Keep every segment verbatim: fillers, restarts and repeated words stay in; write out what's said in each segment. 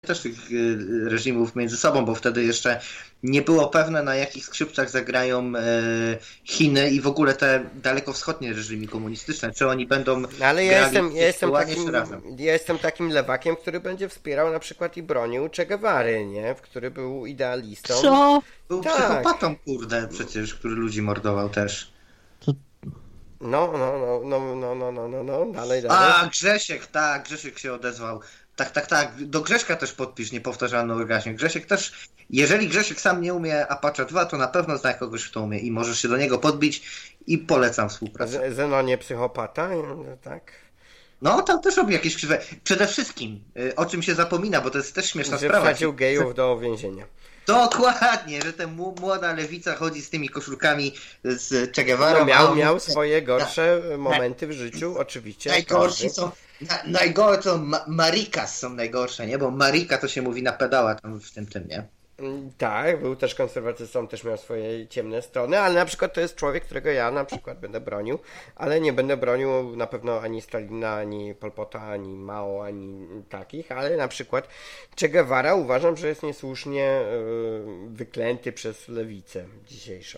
też tych reżimów między sobą, bo wtedy jeszcze nie było pewne, na jakich skrzypcach zagrają Chiny i w ogóle te dalekowschodnie reżimy komunistyczne, czy oni będą no, ale ja jestem, ja, jestem takim, razem. ja jestem takim lewakiem, który będzie wspierał na przykład i bronił Che Guevary, nie? Który był idealistą. Co? Był tak. psychopatą, kurde, przecież, który ludzi mordował też. To... No, no, no, no, no, no, no, no, no, dalej, dalej. A, Grzesiek, tak, Grzesiek się odezwał. Tak, tak, tak. Do Grześka też podpisz niepowtarzalny orgazm. Grzesiek też, jeżeli Grzesiek sam nie umie Apache dwa, to na pewno zna kogoś, kto umie i możesz się do niego podbić i polecam współpracę. Zenonie psychopata, tak? No, tam też robi jakieś krzywe. Przede wszystkim, o czym się zapomina, bo to jest też śmieszna że sprawa. Że wsadził gejów do więzienia. Dokładnie, że ta młoda lewica chodzi z tymi koszulkami z Che Guevara. No miał, miał swoje gorsze na, momenty w życiu, oczywiście. Najgorsi są, na, najgorsze są ma, Marikas są najgorsze, nie? Bo Marika to się mówi na pedała tam w tym tym, nie? Tak, był też konserwatystą, też miał swoje ciemne strony, ale na przykład to jest człowiek, którego ja na przykład będę bronił, ale nie będę bronił na pewno ani Stalina, ani Pol Pota, ani Mao, ani takich, ale na przykład Che Guevara uważam, że jest niesłusznie yy, wyklęty przez lewicę dzisiejszą.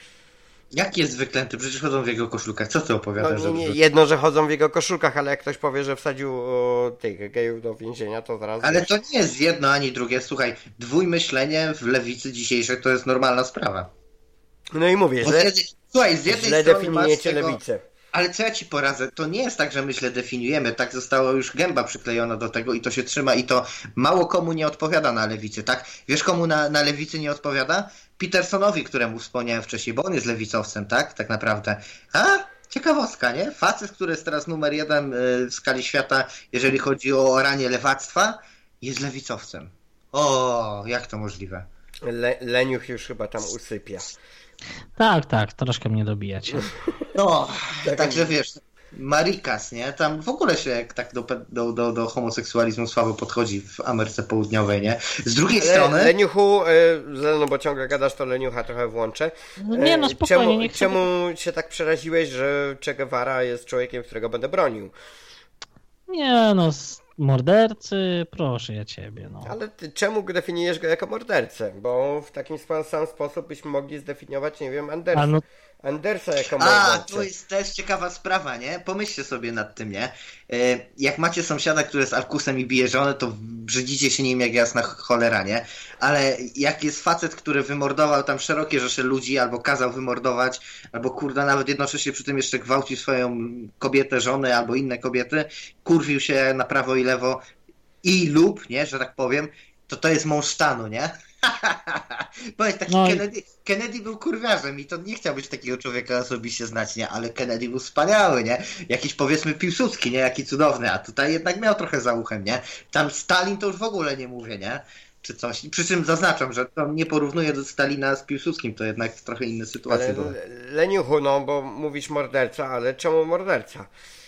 Jak jest wyklęty? Przecież chodzą w jego koszulkach. Co ty opowiadasz? No, nie, nie, jedno, że chodzą w jego koszulkach, ale jak ktoś powie, że wsadził o, tych gejów do więzienia, to zaraz... Ale to nie jest jedno ani drugie. Słuchaj, dwójmyślenie w lewicy dzisiejszej to jest normalna sprawa. No i mówię, źle, słuchaj, z jednej źle strony definiujecie tego... lewicę. Ale co ja ci poradzę? To nie jest tak, że my źle definiujemy. Tak została już gęba przyklejona do tego i to się trzyma i to mało komu nie odpowiada na lewicy, tak? Wiesz, komu na, na lewicy nie odpowiada? Petersonowi, któremu wspomniałem wcześniej, bo on jest lewicowcem, tak? Tak naprawdę. A? Ciekawostka, nie? Facet, który jest teraz numer jeden w skali świata, jeżeli chodzi o oranie lewactwa, jest lewicowcem. O, jak to możliwe? Le, Leniuch już chyba tam usypia. Tak, tak, troszkę mnie dobijacie. No, także wiesz, Marikas, nie? Tam w ogóle się jak tak do, do, do, do homoseksualizmu słabo podchodzi w Ameryce Południowej, nie? Z drugiej Le, strony... Leniuchu, no bo ciągle gadasz, to Leniucha trochę włączę. No nie, no spokojnie. Czemu, nie chcę... czemu się tak przeraziłeś, że Che Guevara jest człowiekiem, którego będę bronił? Nie no, mordercy, proszę ja ciebie, no. Ale ty czemu definiujesz go jako mordercę? Bo w takim sam sposób byśmy mogli zdefiniować, nie wiem, Andersa. No... Andersa jako mordercę. A, to jest też ciekawa sprawa, nie? Pomyślcie sobie nad tym, nie? Jak macie sąsiada, który jest alkusem i bije żonę, to brzydzicie się nim jak jasna cholera, nie? Ale jak jest facet, który wymordował tam szerokie rzesze ludzi, albo kazał wymordować, albo kurda, nawet jednocześnie przy tym jeszcze gwałcił swoją kobietę, żonę, albo inne kobiety, kurwił się na prawo i lewo i lub, nie? Że tak powiem, to to jest mąż stanu, nie? Powiedz, taki no. Kennedy, Kennedy był kurwiarzem i to nie chciał być takiego człowieka osobiście znać, nie? Ale Kennedy był wspaniały, nie? Jakiś powiedzmy Piłsudski, nie? Jaki cudowny, a tutaj jednak miał trochę za uchem, nie? Tam Stalin to już w ogóle nie mówię, nie? Czy coś. Przy czym zaznaczam, że to nie porównuję do Stalina z Piłsudskim, to jednak trochę inne sytuacje ale, były. Leniuchu, no bo mówisz morderca, ale czemu morderca?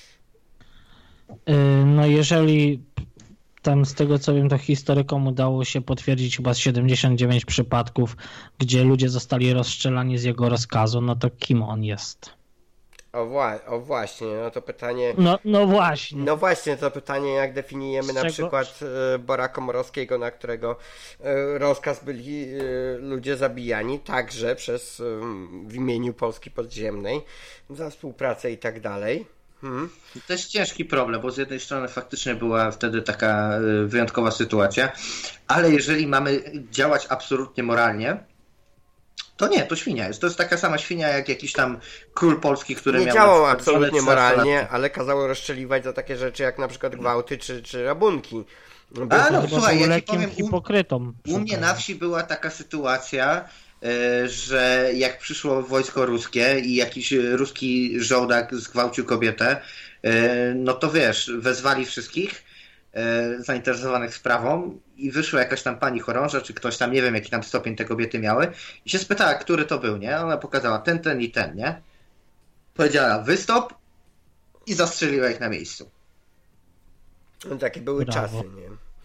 Yy, no jeżeli... Tam z tego co wiem, to historykom udało się potwierdzić chyba z siedemdziesiąt dziewięć przypadków, gdzie ludzie zostali rozstrzelani z jego rozkazu, no to kim on jest? O, wła- o właśnie, no to pytanie... No, no właśnie. No właśnie, to pytanie, jak definiujemy z na czego? przykład e, Bora Komorowskiego, na którego e, rozkaz byli e, ludzie zabijani, także przez e, w imieniu Polski Podziemnej, za współpracę i tak dalej. Hmm. To jest ciężki problem, bo z jednej strony faktycznie była wtedy taka wyjątkowa sytuacja, ale jeżeli mamy działać absolutnie moralnie, to nie, to świnia jest. To jest taka sama świnia jak jakiś tam król polski, który nie miał... Nie działał na absolutnie moralnie, ale kazało rozstrzeliwać za takie rzeczy jak na przykład gwałty czy, czy rabunki. Bo A no słuchaj, ja ci powiem, hipokrytą. U, u mnie na wsi była taka sytuacja, że jak przyszło wojsko ruskie i jakiś ruski żołdak zgwałcił kobietę, no to wiesz, wezwali wszystkich zainteresowanych sprawą i wyszła jakaś tam pani chorąża, czy ktoś tam, nie wiem jaki tam stopień te kobiety miały i się spytała, który to był, nie? Ona pokazała ten, ten i ten, nie? Powiedziała wystop i zastrzeliła ich na miejscu. No takie były Brawo. czasy, nie?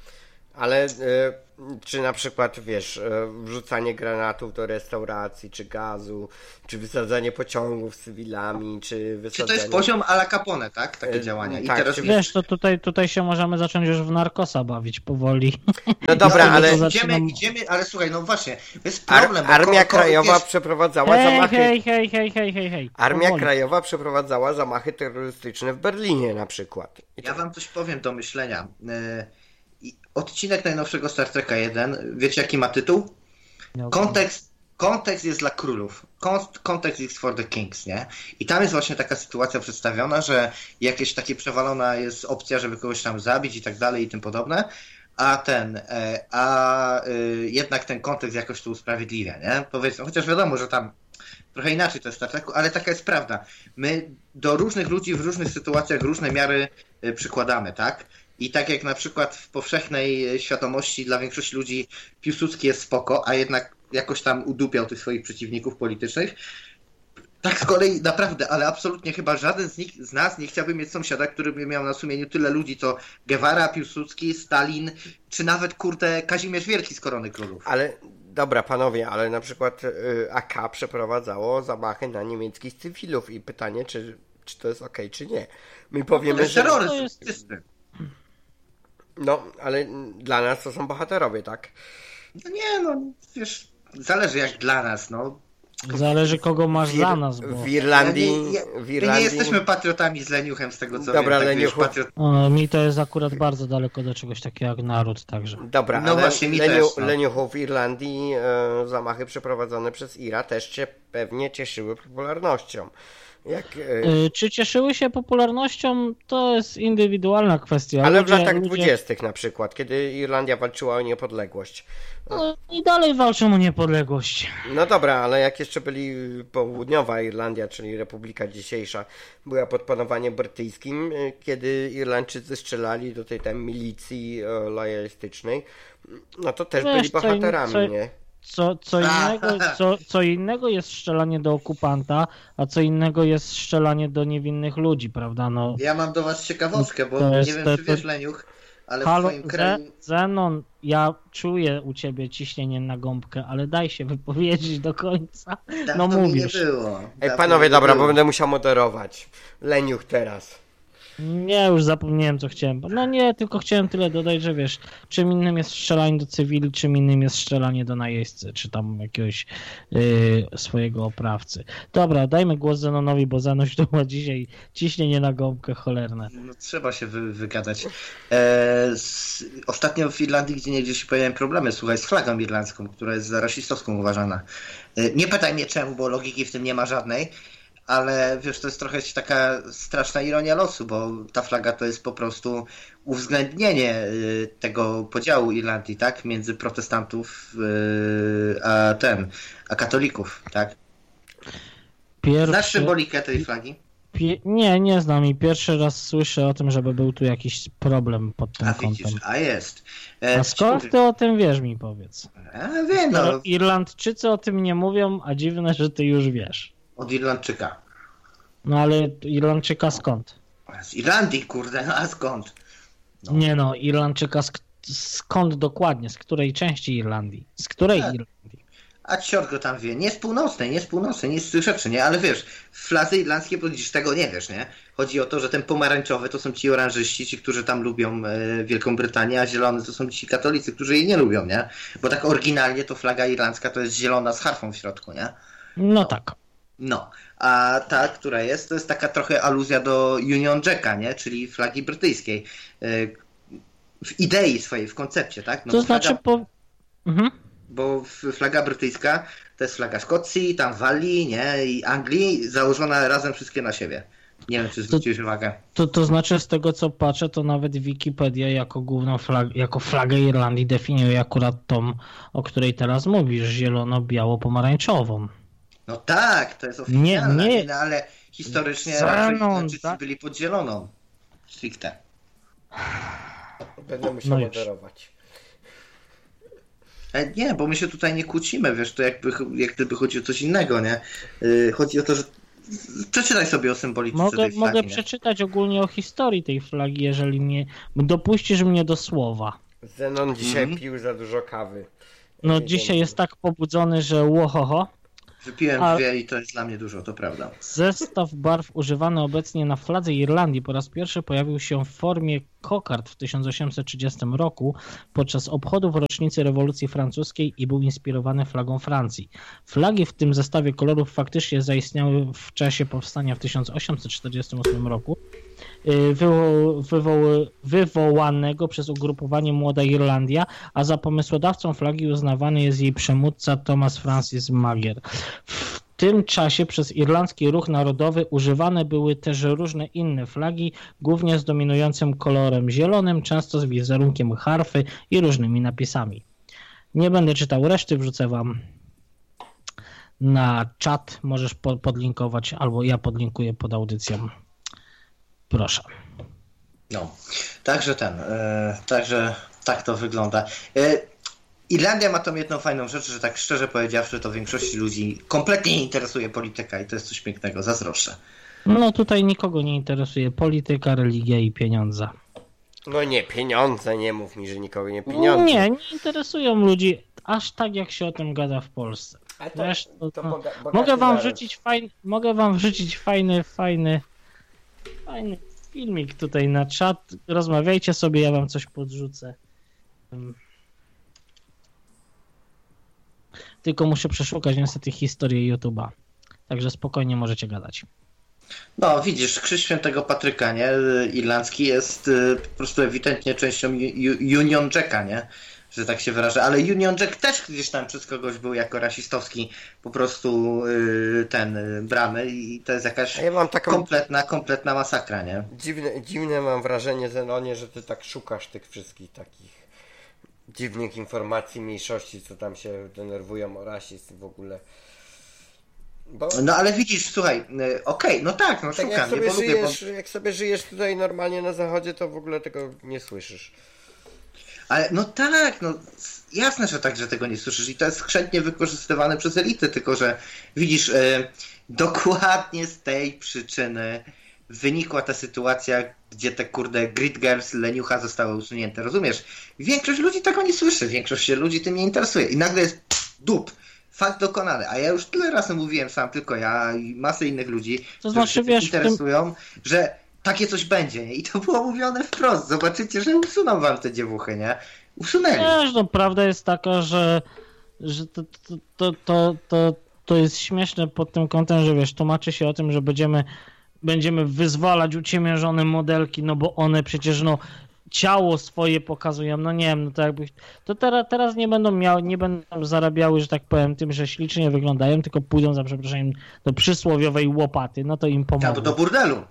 Ale y, czy na przykład, wiesz, y, wrzucanie granatów do restauracji, czy gazu, czy wysadzanie pociągów z cywilami, czy wysadzanie... Czy to jest poziom a la Capone, tak? Takie Y, działania. I tak, teraz czy- Wiesz, to tutaj, tutaj się możemy zacząć już w narkosa bawić powoli. No dobra, No, ale to za- Idziemy, zaczynam- idziemy, ale słuchaj, no właśnie, to jest ar- problem, bo Armia ko- ko- Krajowa wiesz, przeprowadzała Hej, zamachy... hej, hej, hej, hej, hej, hej. Armia Powoli. Krajowa przeprowadzała zamachy terrorystyczne w Berlinie na przykład. I Ja to- wam coś powiem do myślenia. E, i Odcinek najnowszego Star Treka jeden, wiecie jaki ma tytuł? No, Kontekst, kontekst jest dla królów. Kon- Kontekst is for the kings, nie? I tam jest właśnie taka sytuacja przedstawiona, że jakieś takie przewalona jest opcja, żeby kogoś tam zabić i tak dalej i tym podobne, a ten, e, a y, jednak ten kontekst jakoś to usprawiedliwia, nie? Powiedzmy, chociaż wiadomo, że tam trochę inaczej to jest Star Treku, ale taka jest prawda. My do różnych ludzi w różnych sytuacjach różne miary y, przykładamy, tak? I tak jak na przykład w powszechnej świadomości dla większości ludzi Piłsudski jest spoko, a jednak jakoś tam udupiał tych swoich przeciwników politycznych, tak z kolei naprawdę, ale absolutnie chyba żaden z, nich, z nas nie chciałby mieć sąsiada, który by miał na sumieniu tyle ludzi, co Guevara, Piłsudski, Stalin, czy nawet kurde Kazimierz Wielki z Korony Królów. Ale dobra, panowie, ale na przykład y, A K przeprowadzało zamachy na niemieckich cywilów i pytanie, czy, czy to jest okej, czy nie. My To powiemy, jest że... To terroryzm jest- czysty. No, ale dla nas to są bohaterowie, tak? No nie, no wiesz, zależy jak dla nas, no. Zależy kogo masz W Ir- za nas, bo W Irlandii... Ja nie, ja, w my Irlandii... nie jesteśmy patriotami z leniuchem, z tego co Dobra, wiem. Tak, leniuchu. wiesz, patriot... o, mi to jest akurat bardzo daleko do czegoś takiego jak naród, także. Dobra, No ale właśnie, mi Leniu, też, no. Leniuchu, w Irlandii e, zamachy przeprowadzone przez Ira też się pewnie cieszyły popularnością. Jak, e, Y, Czy cieszyły się popularnością? To jest indywidualna kwestia. ale w Ludzie- latach ludzie- dwudziestych na przykład, kiedy Irlandia walczyła o niepodległość. No, i dalej walczą o niepodległość. No dobra, ale jak jeszcze byli południowa Irlandia, czyli Republika dzisiejsza, była pod panowaniem brytyjskim, e, kiedy Irlandczycy strzelali do tej tam milicji e, lojalistycznej, no to też Wiesz, byli co in- bohaterami, co- nie? Co, co, innego, co, co innego jest strzelanie do okupanta, a co innego jest strzelanie do niewinnych ludzi, prawda? No, Ja mam do was ciekawostkę, bo To jest- nie wiem to- czy to- wiesz leniuch, ale w halo, twoim kraju... Ze- Zenon, ja czuję u ciebie ciśnienie na gąbkę, ale daj się wypowiedzieć do końca. Dawno No mi mówisz. nie było. Ej, Dawno panowie, mi nie dobra, było. bo będę musiał moderować. Leniuch teraz. Nie, już zapomniałem, co chciałem. No nie, tylko chciałem tyle dodać, że wiesz, czym innym jest strzelanie do cywili, czym innym jest strzelanie do najeźdźcy, czy tam jakiegoś yy, swojego oprawcy. Dobra, dajmy głos Zenonowi, bo Zenoś to ma dzisiaj ciśnienie na gąbkę cholerne. No, trzeba się wy, wygadać. E, s, ostatnio w Irlandii gdzie niegdzie się pojawiają problemy, słuchaj, z flagą irlandzką, która jest za rasistowską uważana. E, nie pytaj mnie czemu, bo logiki w tym nie ma żadnej, ale wiesz, to jest trochę taka straszna ironia losu, bo ta flaga to jest po prostu uwzględnienie y, tego podziału Irlandii, tak? Między protestantów y, a ten, a katolików, tak? Pierwszy, Znasz symbolikę tej flagi? pie, nie, nie znam i pierwszy raz słyszę o tym, żeby był tu jakiś problem pod tym A widzisz, kątem. a jest. E, A skąd ty o tym wiesz, mi powiedz? A wiem, no, No, Irlandczycy o tym nie mówią, a dziwne, że ty już wiesz. od Irlandczyka. No ale Irlandczyka skąd? Z Irlandii, kurde, no a skąd? No. Nie no, Irlandczyka sk- skąd dokładnie? Z której części Irlandii? Z której Tak. Irlandii? A ciort go tam wie. Nie z północnej, nie z północnej, nie z tych rzeczy, nie? Ale wiesz, w fladze irlandzkiej widzisz, tego nie wiesz, nie? Chodzi o to, że ten pomarańczowy to są ci oranżyści, ci, którzy tam lubią e, Wielką Brytanię, a zielony to są ci katolicy, którzy jej nie lubią, nie? Bo tak oryginalnie to flaga irlandzka to jest zielona z harfą w środku, nie? No tak. No, a ta, która jest, to jest taka trochę aluzja do Union Jacka, nie? Czyli flagi brytyjskiej. E, w idei swojej, w koncepcie, tak? No To bo znaczy flaga... po... Mhm. Bo flaga brytyjska to jest flaga Szkocji, tam Walii, nie? I Anglii, założona razem wszystkie na siebie. Nie wiem, czy zwróciłeś uwagę. To, to znaczy z tego co patrzę, to nawet Wikipedia jako główną flag, jako flagę Irlandii definiuje akurat tą, o której teraz mówisz, zielono-biało-pomarańczową. No tak, to jest oficjalne, Nie, nie. no, ale historycznie Zenon, raczej Irlandczycy tak? byli pod zieloną. Stricte. Będę musiał No już. moderować. E, nie, bo my się tutaj nie kłócimy, wiesz, to jakby, jak gdyby chodzi o coś innego, nie? Yy, chodzi o to, że przeczytaj sobie o symbolice Mogę, tej flagi, mogę nie? przeczytać ogólnie o historii tej flagi, jeżeli mnie dopuścisz mnie do słowa. Zenon dzisiaj mm. pił za dużo kawy. No Ewidentnie. Dzisiaj jest tak pobudzony, że łohoho. Wypiłem A... dwie i to jest dla mnie dużo, to prawda. Zestaw barw używany obecnie na fladze Irlandii po raz pierwszy pojawił się w formie kokard w tysiąc osiemset trzydziestym roku podczas obchodów rocznicy rewolucji francuskiej i był inspirowany flagą Francji. Flagi w tym zestawie kolorów faktycznie zaistniały w czasie powstania w tysiąc osiemset czterdziestym ósmym roku, wywo- wywo- wywołanego przez ugrupowanie Młoda Irlandia, a za pomysłodawcą flagi uznawany jest jej przywódca Thomas Francis Magier. W tym czasie przez Irlandzki Ruch Narodowy używane były też różne inne flagi, głównie z dominującym kolorem zielonym, często z wizerunkiem harfy i różnymi napisami. Nie będę czytał reszty, wrzucę wam na czat, możesz podlinkować, albo ja podlinkuję pod audycją. Proszę. No, także ten, e, także tak to wygląda. E, Irlandia ma tą jedną fajną rzecz, że tak szczerze powiedziawszy, to większości ludzi kompletnie nie interesuje polityka i to jest coś pięknego, zazdroszczę. No tutaj nikogo nie interesuje polityka, religia i pieniądze. No nie, pieniądze, nie mów mi, że nikogo nie pieniądze. Nie, nie interesują ludzi aż tak, jak się o tym gada w Polsce. A to, Wiesz, to, to boga, mogę wam wrzucić fajny, mogę wam wrzucić fajny, fajny, fajny filmik tutaj na czat. Rozmawiajcie sobie, ja wam coś podrzucę. Tylko muszę przeszukać niestety historię YouTube'a. Także spokojnie możecie gadać. No widzisz, krzyż świętego Patryka, nie? Irlandzki jest po prostu ewidentnie częścią Union Jacka, nie? Że tak się wyrażę, ale Union Jack też gdzieś tam przez kogoś był jako rasistowski po prostu ten bramy i to jest jakaś ja mam taką... kompletna, kompletna masakra, nie? Dziwne, dziwne mam wrażenie, Zenonie, że ty tak szukasz tych wszystkich takich dziwnych informacji mniejszości, co tam się denerwują o rasizm w ogóle. Bo... No ale widzisz, słuchaj, okej, okay, no tak, no tak szukam. Jak sobie, nie, żyjesz, lubię, bo... jak sobie żyjesz tutaj normalnie na zachodzie, to w ogóle tego nie słyszysz. Ale no tak, no jasne, że tak, że tego nie słyszysz i to jest skrzętnie wykorzystywane przez elity, tylko że widzisz, e, dokładnie z tej przyczyny wynikła ta sytuacja, gdzie te kurde Grid Girls, leniucha zostały usunięte, rozumiesz? Większość ludzi tego nie słyszy, większość się ludzi tym nie interesuje i nagle jest dup, fakt dokonany, a ja już tyle razy mówiłem sam, tylko ja i masę innych ludzi, to znaczy, którzy się wiesz, interesują, tym... że takie coś będzie, nie? I to było mówione wprost. Zobaczycie, że usuną wam te dziewuchy, nie? Usunęli. Wiesz, no prawda jest taka, że, że to, to, to, to, to, to jest śmieszne pod tym kątem, że wiesz, tłumaczy się o tym, że będziemy, będziemy wyzwalać uciemiężone modelki, no bo one przecież no ciało swoje pokazują, no nie wiem, no to jakby, to teraz, teraz nie będą miały, nie będą zarabiały, że tak powiem, tym, że ślicznie wyglądają, tylko pójdą za przeproszeniem do przysłowiowej łopaty, no to im pomogą. Albo do burdelu.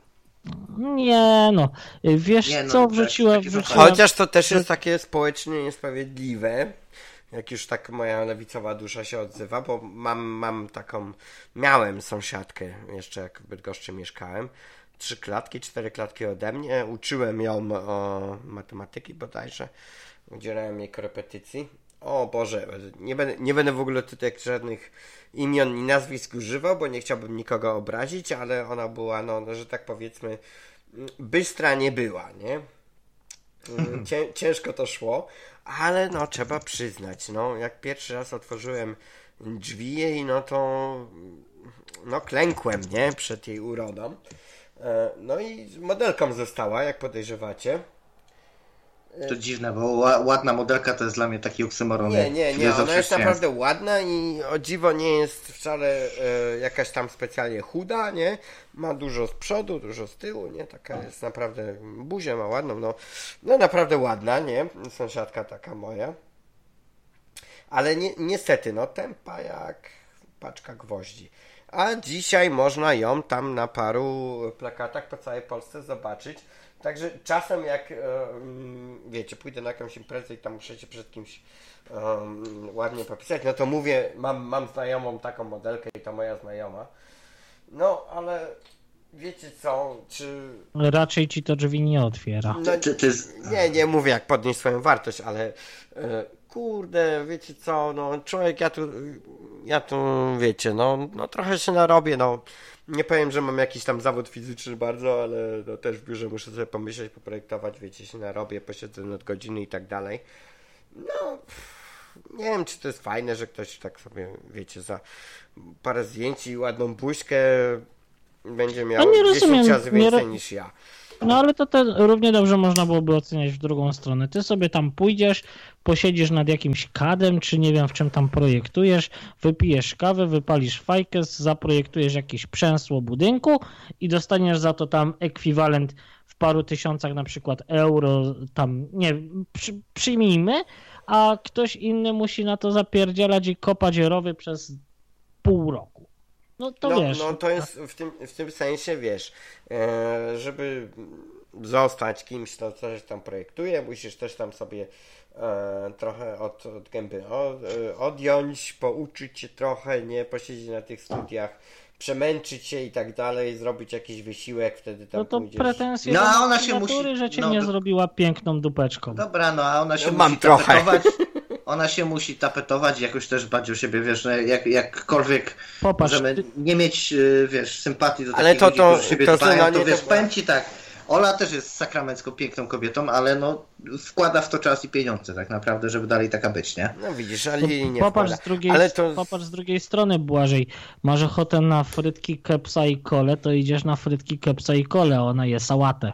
Nie no, wiesz nie, no, co, wrzuciła, wrzuciła... Chociaż to też jest takie społecznie niesprawiedliwe, jak już tak moja lewicowa dusza się odzywa, bo mam, mam taką, miałem sąsiadkę jeszcze jak w Bydgoszczy mieszkałem, trzy klatki, cztery klatki ode mnie, uczyłem ją o matematyki bodajże, udzielałem jej korepetycji. O Boże, nie będę, nie będę w ogóle tutaj żadnych imion i nazwisk używał, bo nie chciałbym nikogo obrazić, ale ona była, no, że tak powiedzmy, bystra nie była, nie? Cię, ciężko to szło, ale no trzeba przyznać, no jak pierwszy raz otworzyłem drzwi jej, no to no klękłem, nie? Przed jej urodą. No i modelką została, jak podejrzewacie. To dziwne, bo ładna modelka to jest dla mnie taki oksymoron. Nie, nie, nie, ona jest naprawdę ładna i o dziwo nie jest wcale e, jakaś tam specjalnie chuda, nie? Ma dużo z przodu, dużo z tyłu, nie? Taka jest naprawdę, buzię ma ładną, no, no naprawdę ładna, nie? Sąsiadka taka moja. Ale ni- niestety, no tępa jak paczka gwoździ. A dzisiaj można ją tam na paru plakatach po całej Polsce zobaczyć. Także czasem jak, wiecie, pójdę na jakąś imprezę i tam muszę się przed kimś um, ładnie popisać, no to mówię, mam, mam znajomą taką modelkę i to moja znajoma. No, ale wiecie co, czy... Raczej ci to drzwi nie otwiera. No, to, to jest... Nie, nie mówię jak podnieść swoją wartość, ale e, kurde, wiecie co, no człowiek, ja tu, ja tu, wiecie, no, no trochę się narobię, no. Nie powiem, że mam jakiś tam zawód fizyczny bardzo, ale no, też w biurze muszę sobie pomyśleć, poprojektować, wiecie, się narobię, posiedzę nad godziny i tak dalej. No, nie wiem, czy to jest fajne, że ktoś tak sobie, wiecie, za parę zdjęć i ładną buźkę będzie miał dziesięć razy więcej nie... niż ja. No ale to te, równie dobrze można byłoby oceniać w drugą stronę. Ty sobie tam pójdziesz, posiedzisz nad jakimś kadem, czy nie wiem w czym tam projektujesz, wypijesz kawę, wypalisz fajkę, zaprojektujesz jakieś przęsło budynku i dostaniesz za to tam ekwiwalent w paru tysiącach na przykład euro, tam nie przy, przyjmijmy, a ktoś inny musi na to zapierdzielać i kopać rowy przez pół roku. No to no, wiesz. No to jest w tym, w tym sensie, wiesz, e, żeby zostać kimś, kto coś tam projektuje, musisz też tam sobie e, trochę od, od gęby od, e, odjąć, pouczyć się trochę, nie posiedzieć na tych studiach, przemęczyć się i tak dalej, zrobić jakiś wysiłek, wtedy tam no to pójdziesz. pretensje no, do a ona się natury, musi... że cię no, nie do... zrobiła piękną dupeczką. Dobra, no a ona się no, musi mam trochę. tapetować. Ona się musi tapetować i jakoś też dbać o siebie, wiesz, no, jak, jakkolwiek Popatrz, możemy ty... nie mieć, wiesz, sympatii do ale takich to, ludzi, to, którzy siebie to, dbają, to, to wiesz, to... powiem ci tak, Ola też jest sakramencko piękną kobietą, ale no wkłada w to czas i pieniądze tak naprawdę, żeby dalej taka być, nie? No widzisz, ale jej nie popatrz wkłada. z, drugiej, ale to... popatrz z drugiej strony, Błażej, masz ochotę na frytki, kepsa i kole, to idziesz na frytki, kepsa i kole, ona je sałatę.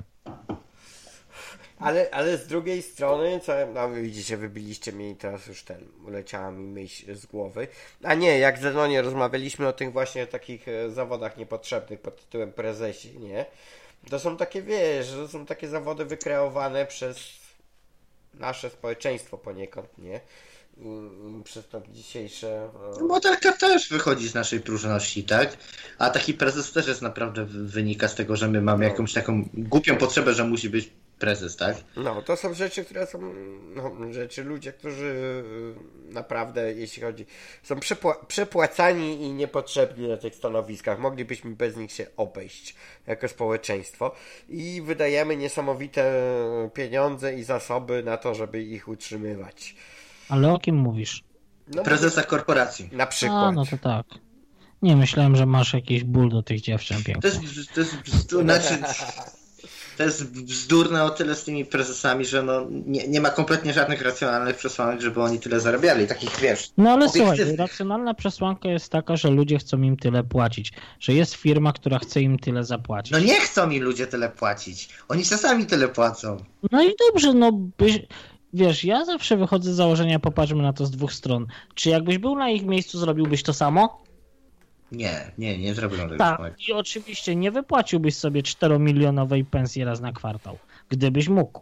Ale, ale z drugiej strony, co, no widzicie, wybiliście mi teraz już ten, uleciała mi myśl z głowy. A nie, jak z Zenonie rozmawialiśmy o tych właśnie takich zawodach niepotrzebnych pod tytułem prezesi, nie? To są takie, wiesz, to są takie zawody wykreowane przez nasze społeczeństwo poniekąd, nie? I przez to dzisiejsze... No bo tak to też wychodzi z naszej próżności, tak? A taki prezes też jest naprawdę, wynika z tego, że my mamy no. jakąś taką głupią potrzebę, że musi być prezes, tak? No, to są rzeczy, które są, no, rzeczy, ludzie, którzy naprawdę, jeśli chodzi, są przepła- przepłacani i niepotrzebni na tych stanowiskach. Moglibyśmy bez nich się obejść jako społeczeństwo i wydajemy niesamowite pieniądze i zasoby na to, żeby ich utrzymywać. Ale o kim mówisz? No, prezesa korporacji. Na przykład. A, no to tak. Nie, myślałem, że masz jakiś ból do tych dziewczyn pięknych. To jest, to jest bzdur, znaczy, to jest bzdurne o tyle z tymi prezesami, że no nie, nie ma kompletnie żadnych racjonalnych przesłanek, żeby oni tyle zarabiali, takich wiesz. No ale słuchaj, racjonalna przesłanka jest taka, że ludzie chcą im tyle płacić, że jest firma, która chce im tyle zapłacić. No nie chcą mi ludzie tyle płacić, oni czasami tyle płacą. No i dobrze, no byś... Wiesz, ja zawsze wychodzę z założenia, popatrzmy na to z dwóch stron. Czy jakbyś był na ich miejscu, zrobiłbyś to samo? Nie, nie, nie zrobiłbym tego. Tak, i oczywiście nie wypłaciłbyś sobie czteromilionowej pensji raz na kwartał, gdybyś mógł.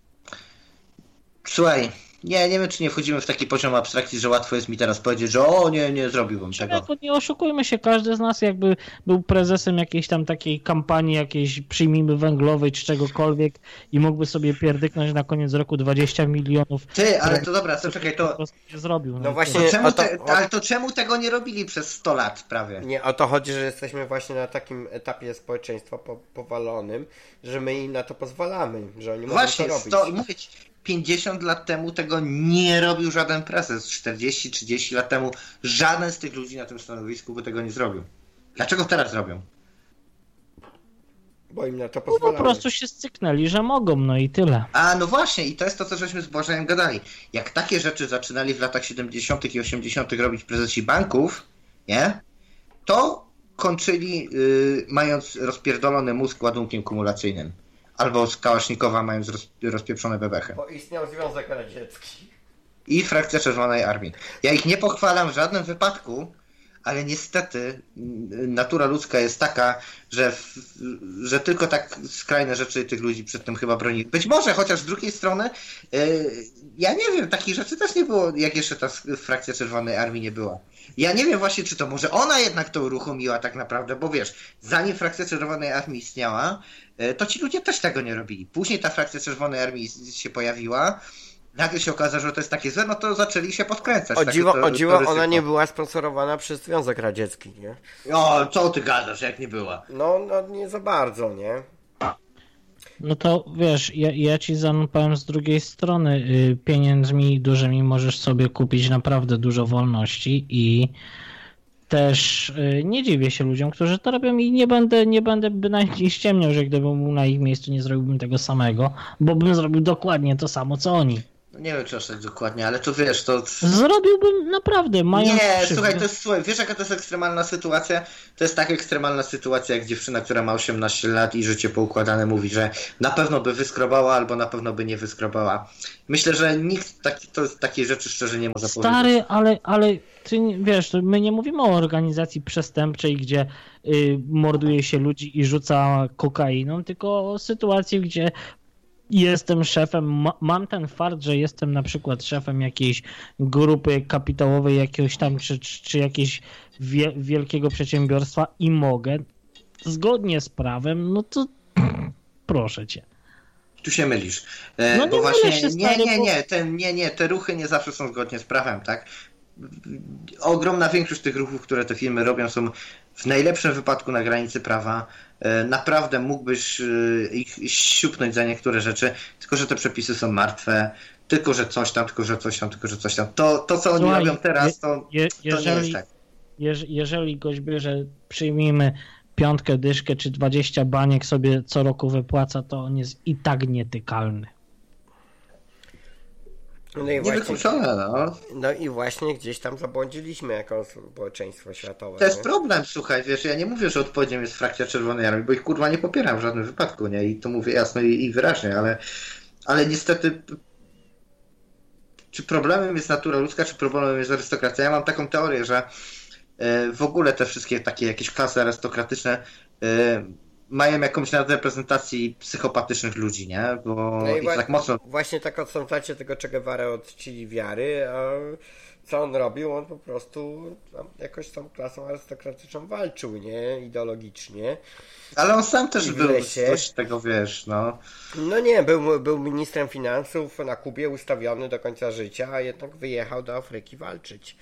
Słuchaj, nie, nie wiem, czy nie wchodzimy w taki poziom abstrakcji, że łatwo jest mi teraz powiedzieć, że o nie, nie zrobiłbym tego. Nie oszukujmy się, każdy z nas jakby był prezesem jakiejś tam takiej kampanii, jakiejś przyjmijmy węglowej czy czegokolwiek i mógłby sobie pierdyknąć na koniec roku dwadzieścia milionów. Ty, ale to dobra, to czekaj, to... Nie zrobił. No, no właśnie, to czemu to, te, ale to czemu tego nie robili przez sto lat prawie? Nie, o to chodzi, że jesteśmy właśnie na takim etapie społeczeństwa po, powalonym, że my im na to pozwalamy, że oni właśnie, mogą to robić. Właśnie, mówić, pięćdziesiąt lat temu tego nie robił żaden prezes, czterdzieści trzydzieści lat temu żaden z tych ludzi na tym stanowisku by tego nie zrobił. Dlaczego teraz robią? Bo im na to No pozwalamy. po prostu się styknęli, że mogą, no i tyle. A no właśnie, i to jest to, co żeśmy z Błażejem gadali. Jak takie rzeczy zaczynali w latach siedemdziesiątych i osiemdziesiątych robić prezesi banków, nie? To kończyli yy, mając rozpierdolony mózg ładunkiem kumulacyjnym. Albo z Kałasznikowa mając roz, rozpieprzone bebechy. Bo istniał Związek Radziecki. I frakcja Czerwonej Armii. Ja ich nie pochwalam w żadnym wypadku, ale niestety natura ludzka jest taka, że, w, że tylko tak skrajne rzeczy tych ludzi przed tym chyba broni. Być może, chociaż z drugiej strony yy, ja nie wiem, takich rzeczy też nie było, jak jeszcze ta frakcja Czerwonej Armii nie była. Ja nie wiem właśnie, czy to może ona jednak to uruchomiła tak naprawdę, bo wiesz, zanim frakcja Czerwonej Armii istniała, yy, to ci ludzie też tego nie robili. Później ta frakcja Czerwonej Armii się pojawiła nagle się okazało, że to jest takie złe, no to zaczęli się podkręcać. O dziwo, to, o dziwo to ona nie była sponsorowana przez Związek Radziecki, nie? O, co ty gadasz, jak nie była? No, no nie za bardzo, nie? No to wiesz, ja, ja ci zanupałem z drugiej strony. Y, pieniędzmi dużymi możesz sobie kupić naprawdę dużo wolności i też y, nie dziwię się ludziom, którzy to robią i nie będę, nie będę bynajmniej ściemniał, że gdybym był na ich miejscu, nie zrobiłbym tego samego, bo bym zrobił dokładnie to samo, co oni. No nie wiem, czy aż tak dokładnie, ale to wiesz, to... Zrobiłbym naprawdę, mając... Nie, krzywdę. słuchaj, to jest, słuchaj, wiesz jaka to jest ekstremalna sytuacja? To jest tak ekstremalna sytuacja, jak dziewczyna, która ma osiemnaście lat i życie poukładane mówi, że na pewno by wyskrobała, albo na pewno by nie wyskrobała. Myślę, że nikt taki, to, takiej rzeczy szczerze nie może powiedzieć. Stary, ale, ale ty wiesz, to my nie mówimy o organizacji przestępczej, gdzie y, morduje się ludzi i rzuca kokainą, tylko o sytuacji, gdzie jestem szefem, ma, mam ten fakt, że jestem na przykład szefem jakiejś grupy kapitałowej, jakiegoś tam, czy, czy, czy jakiegoś wie, wielkiego przedsiębiorstwa i mogę, zgodnie z prawem, no to proszę cię. Tu się mylisz. E, No nie bo właśnie, mylę się, nie, stary, nie, bo- nie, te, nie, nie, te ruchy nie zawsze są zgodnie z prawem, tak? Ogromna większość tych ruchów, które te firmy robią, są w najlepszym wypadku na granicy prawa. E, Naprawdę mógłbyś e, ich siupnąć za niektóre rzeczy, tylko że te przepisy są martwe, tylko że coś tam, tylko że coś tam, tylko że coś tam. To, to co oni Słuchaj, robią teraz, to, je, to nie jeżeli, jest tak. jeż, jeżeli gość bierze, przyjmijmy piątkę, dyszkę czy dwadzieścia baniek sobie co roku wypłaca, to on jest i tak nietykalny. No i Nie właśnie, wykluczone, no. no i właśnie gdzieś tam zabłądziliśmy jako społeczeństwo światowe. To jest nie? problem, słuchaj, wiesz, ja nie mówię, że odpowiedzią jest frakcja Czerwonej Armii, bo ich kurwa nie popieram w żadnym wypadku, nie? I to mówię jasno i, i wyraźnie, ale, ale niestety czy problemem jest natura ludzka, czy problemem jest arystokracja? Ja mam taką teorię, że y, w ogóle te wszystkie takie jakieś klasy arystokratyczne y, mają jakąś nadreprezentacji psychopatycznych ludzi, nie? Bo No i ich wa- tak mocno... Właśnie tak odsądzacie tego Che Guevara od czci wiary, a co on robił? On po prostu tam jakoś z tą klasą arystokratyczną walczył, nie? Ideologicznie. Ale on sam też I w był lesie. coś tego, wiesz, no... No nie, był, był ministrem finansów na Kubie ustawiony do końca życia, a jednak wyjechał do Afryki walczyć.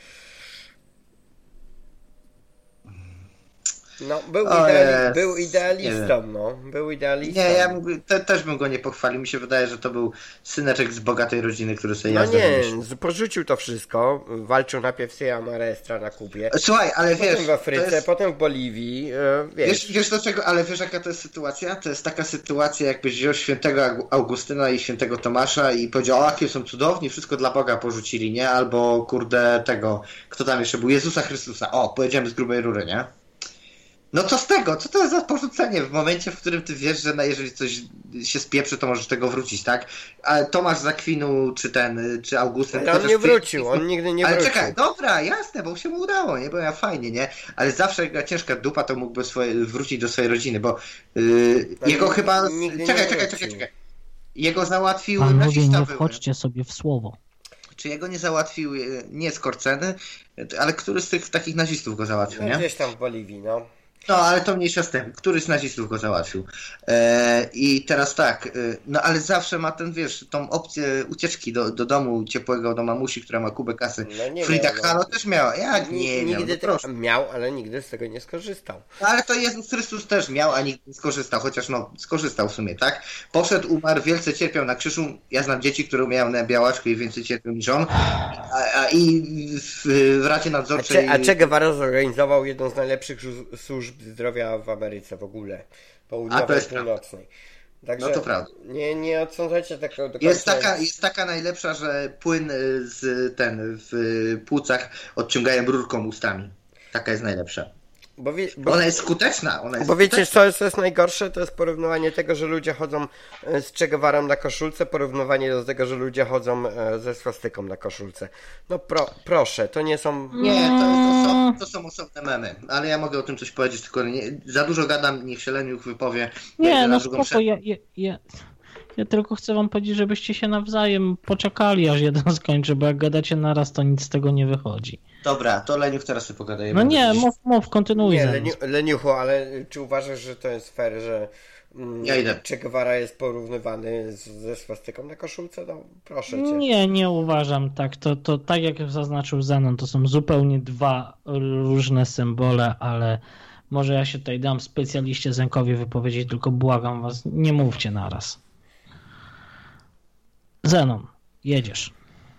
No, był, O ideali- jest, był nie idealistą, no. Był idealistą. Nie, ja mógł- te, też bym go nie pochwalił. Mi się wydaje, że to był syneczek z bogatej rodziny, który sobie No jazdę nie, wymyślił. z- porzucił to wszystko. Walczył najpierw w Sierra Maestra na Kubie, Słuchaj, ale potem wiesz, w Afryce, to jest, potem w Boliwii, e, wiesz. wiesz, wiesz do czego, ale wiesz jaka to jest sytuacja? To jest taka sytuacja, jakbyś wziął świętego Agu- Augustyna i świętego Tomasza i powiedział, o jakie są cudowni, wszystko dla Boga porzucili, nie? Albo kurde tego, kto tam jeszcze był, Jezusa Chrystusa. O, powiedziałem z grubej rury, nie? No co z tego? Co to jest za porzucenie w momencie, w którym ty wiesz, że na, jeżeli coś się spieprzy, to możesz tego wrócić, tak? A Tomasz z Akwinu, czy ten, czy Augustyn... Ale to on też nie ty- wrócił, on nigdy nie Ale wrócił. czekaj, dobra, jasne, bo się mu udało, nie? Bo ja fajnie, nie? Ale zawsze jak była ciężka dupa, to mógłby swoje, wrócić do swojej rodziny, bo yy, Ale jego nigdy- chyba... nigdy nie Czekaj, czekaj, wrócił. czekaj, czekaj. Jego załatwił Pan mówi, nazista nie były. wchodźcie sobie w słowo. Czy jego nie załatwił, yy, nie Skorceny, ale który z tych takich nazistów go załatwił, No, nie? gdzieś tam w Boliwii, no. No, ale to mniejsza z tym. Któryś z nazistów go załatwił. E, I teraz tak, e, no ale zawsze ma ten, wiesz, tą opcję ucieczki do, do domu ciepłego, do mamusi, która ma kubę kasy. No nie Frida miał, no. Kahlo też miała. Jak Ni- nie miał? nigdy No tego proszę. miał, ale nigdy z tego nie skorzystał. No, ale to Jezus Chrystus też miał, a nikt nie skorzystał, chociaż no, skorzystał w sumie, tak? Poszedł, umarł, wielce cierpiał na krzyżu. Ja znam dzieci, które miały na białaczkę i więcej cierpią niż on. A, a i w, w Radzie A Nadzorczej... Che, a Che Guevara zorganizował jedną z najlepszych żu- służb zdrowia w Ameryce w ogóle. A, Południowej to jest i północnej. Także No to prawda. Nie, nie odsądzajcie tego do końca. Jest taka, jest taka najlepsza, że płyn y, z ten w y, płucach odciągają rurką ustami. Taka jest najlepsza. Bo, wie, bo, Ona jest skuteczna. Ona jest bo wiecie, skuteczna. co jest, co jest najgorsze? To jest porównywanie tego, że ludzie chodzą e, z Che Guevarą na koszulce, porównywanie do tego, że ludzie chodzą e, ze swastyką na koszulce. No pro, proszę, to nie są... Nie, to, to, są, to są osobne memy. Ale ja mogę o tym coś powiedzieć, tylko nie, za dużo gadam, niech się Leniuch wypowie. Nie, Wejdę no na drugą spoko, ja, ja, ja, ja tylko chcę wam powiedzieć, żebyście się nawzajem poczekali, aż jeden skończy, bo jak gadacie naraz, to nic z tego nie wychodzi. Dobra, to Leniuch teraz sobie pogadajemy. No nie, mów, mów, kontynuuj. Nie, ze mną. Leniu, Leniuchu, ale czy uważasz, że to jest fair, że Ja idę. Che Guevara jest porównywany z, ze swastyką na koszulce, no proszę cię. Nie, nie uważam tak. To, to tak jak zaznaczył Zenon, to są zupełnie dwa różne symbole, ale może ja się tutaj dam specjaliście Zenkowi wypowiedzieć, tylko błagam was, nie mówcie naraz. Zenon, jedziesz.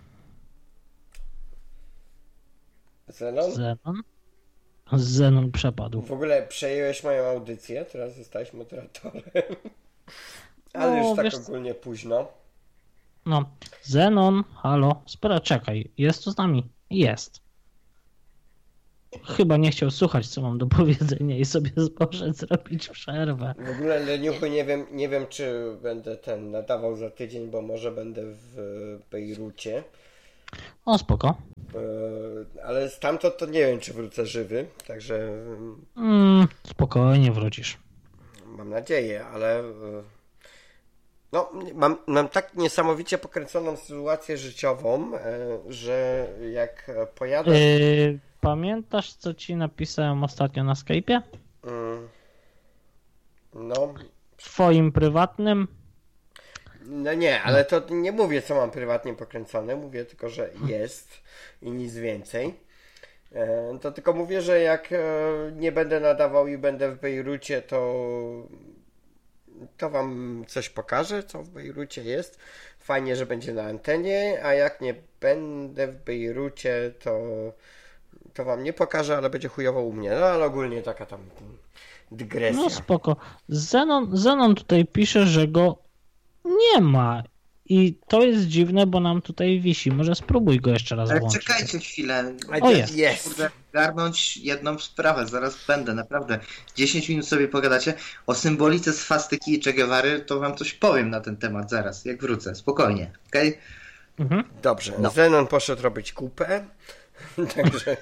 Zenon? Zenon? Zenon przepadł. W ogóle przejąłeś moją audycję, teraz zostałeś moderatorem. Ale No, już tak wiesz, ogólnie późno. No, Zenon, halo, spera, czekaj, jest tu z nami? Jest. Chyba nie chciał słuchać, co mam do powiedzenia i sobie poszedł zrobić przerwę. W ogóle, Leniuchu, nie wiem, nie wiem, czy będę ten nadawał za tydzień, bo może będę w Bejrucie. O, spoko. Ale stamtąd to nie wiem, czy wrócę żywy, także Mm, spokojnie wrócisz. mam nadzieję, ale no, mam, mam tak niesamowicie pokręconą sytuację życiową, że jak pojadę... Yy, pamiętasz, co ci napisałem ostatnio na Skype'ie? No... Twoim prywatnym? No nie, ale to nie mówię, co mam prywatnie pokręcone, mówię tylko, że jest i nic więcej. To tylko mówię, że jak nie będę nadawał i będę w Bejrucie, to to wam coś pokażę, co w Bejrucie jest. Fajnie, że będzie na antenie, a jak nie będę w Bejrucie, to to wam nie pokażę, ale będzie chujowo u mnie. No ale ogólnie taka tam dygresja. No spoko. Zenon, Zenon tutaj pisze, że go nie ma. I to jest dziwne, bo nam tutaj wisi. Może spróbuj go jeszcze raz Ale włączyć. czekajcie chwilę. O, jest. jest. Kurde, garnąć jedną sprawę, zaraz będę, naprawdę. dziesięć minut sobie pogadacie. O symbolice swastyki i Che Guevary, to wam coś powiem na ten temat zaraz, jak wrócę. Spokojnie, okej? Okay? Mhm. Dobrze, No. Zenon poszedł robić kupę, także...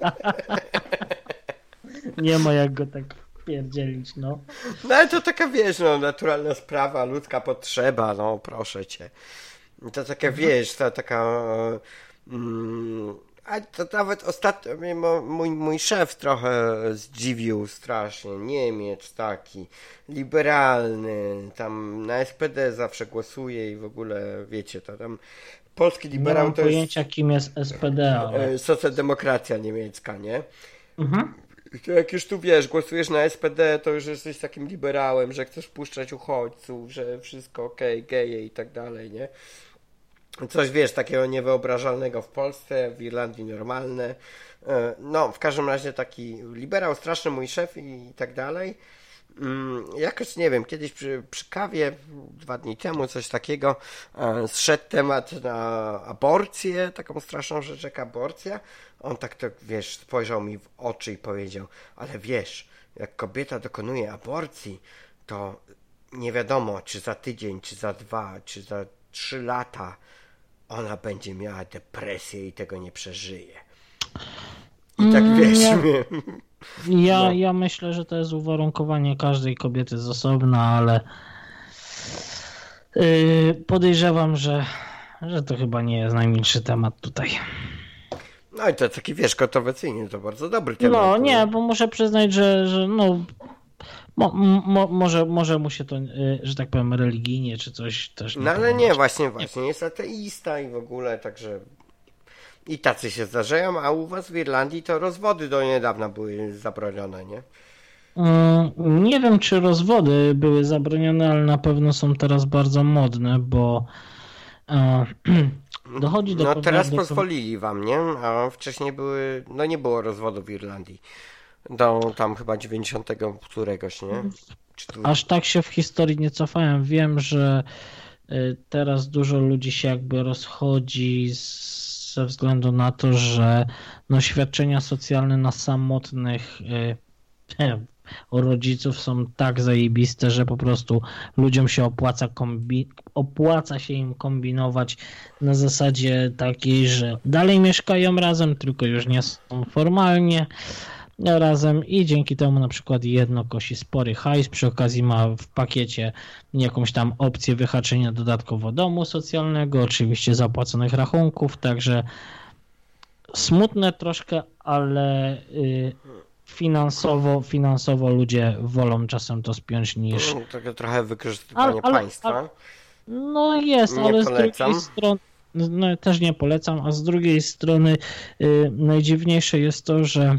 Nie ma jak go tak pierdzielić, no. No ale to taka, wiesz, no, naturalna sprawa, ludzka potrzeba, no proszę cię. To taka, wiesz, to taka... Mm, a to nawet ostatnio mnie mo- mój, mój szef trochę zdziwił strasznie. Niemiec taki, liberalny, tam na S P D zawsze głosuje i w ogóle, wiecie, to tam... Polski Nie liberał mam to pojęcia, jest kim jest S P D, ale... e, socjaldemokracja niemiecka, nie? Mhm. Jak już tu wiesz, głosujesz na S P D, to już jesteś takim liberałem, że chcesz puszczać uchodźców, że wszystko okej, okay, geje i tak dalej, nie? Coś, wiesz, takiego niewyobrażalnego w Polsce, w Irlandii normalne. No, w każdym razie taki liberał, straszny mój szef i tak dalej. Jakoś, nie wiem, kiedyś przy, przy kawie, dwa dni temu, coś takiego, zszedł temat na aborcję, taką straszną rzecz jak aborcja. On tak, to, wiesz, spojrzał mi w oczy i powiedział, ale wiesz, jak kobieta dokonuje aborcji, to nie wiadomo, czy za tydzień, czy za dwa, czy za trzy lata ona będzie miała depresję i tego nie przeżyje. I tak, wiesz... Ja, ja, no. ja myślę, że to jest uwarunkowanie każdej kobiety z osobna, ale yy, podejrzewam, że, że to chyba nie jest najmilszy temat tutaj. No i to taki, wiesz, kontrowersyjny, to bardzo dobry temat. No nie, bo muszę przyznać, że, że no mo, mo, może, może mu się to, yy, że tak powiem, religijnie czy coś też nie No ale podobać. nie, właśnie, właśnie, jest ateista i w ogóle, także i tacy się zdarzają, a u was w Irlandii to rozwody do niedawna były zabronione, nie? Nie wiem, czy rozwody były zabronione, ale na pewno są teraz bardzo modne, bo e, dochodzi do No pewnego... teraz pozwolili wam, nie? A wcześniej były, no nie było rozwodu w Irlandii. Do tam chyba dziewięćdziesiątego któregoś, nie? Czy tu... Aż tak się w historii nie cofałem. Wiem, że teraz dużo ludzi się jakby rozchodzi ze względu na to, że no świadczenia socjalne na samotnych rodziców są tak zajebiste, że po prostu ludziom się opłaca, kombi- opłaca się im kombinować na zasadzie takiej, że dalej mieszkają razem, tylko już nie są formalnie razem i dzięki temu na przykład jedno kosi spory hajs, przy okazji ma w pakiecie jakąś tam opcję wyhaczenia dodatkowo domu socjalnego, oczywiście zapłaconych rachunków, także smutne troszkę, ale yy, finansowo, finansowo ludzie wolą czasem to spiąć niż... No, to trochę wykorzystywanie ale, państwa. Ale, no jest, nie ale polecam. z drugiej strony no, też nie polecam, a z drugiej strony y, najdziwniejsze jest to, że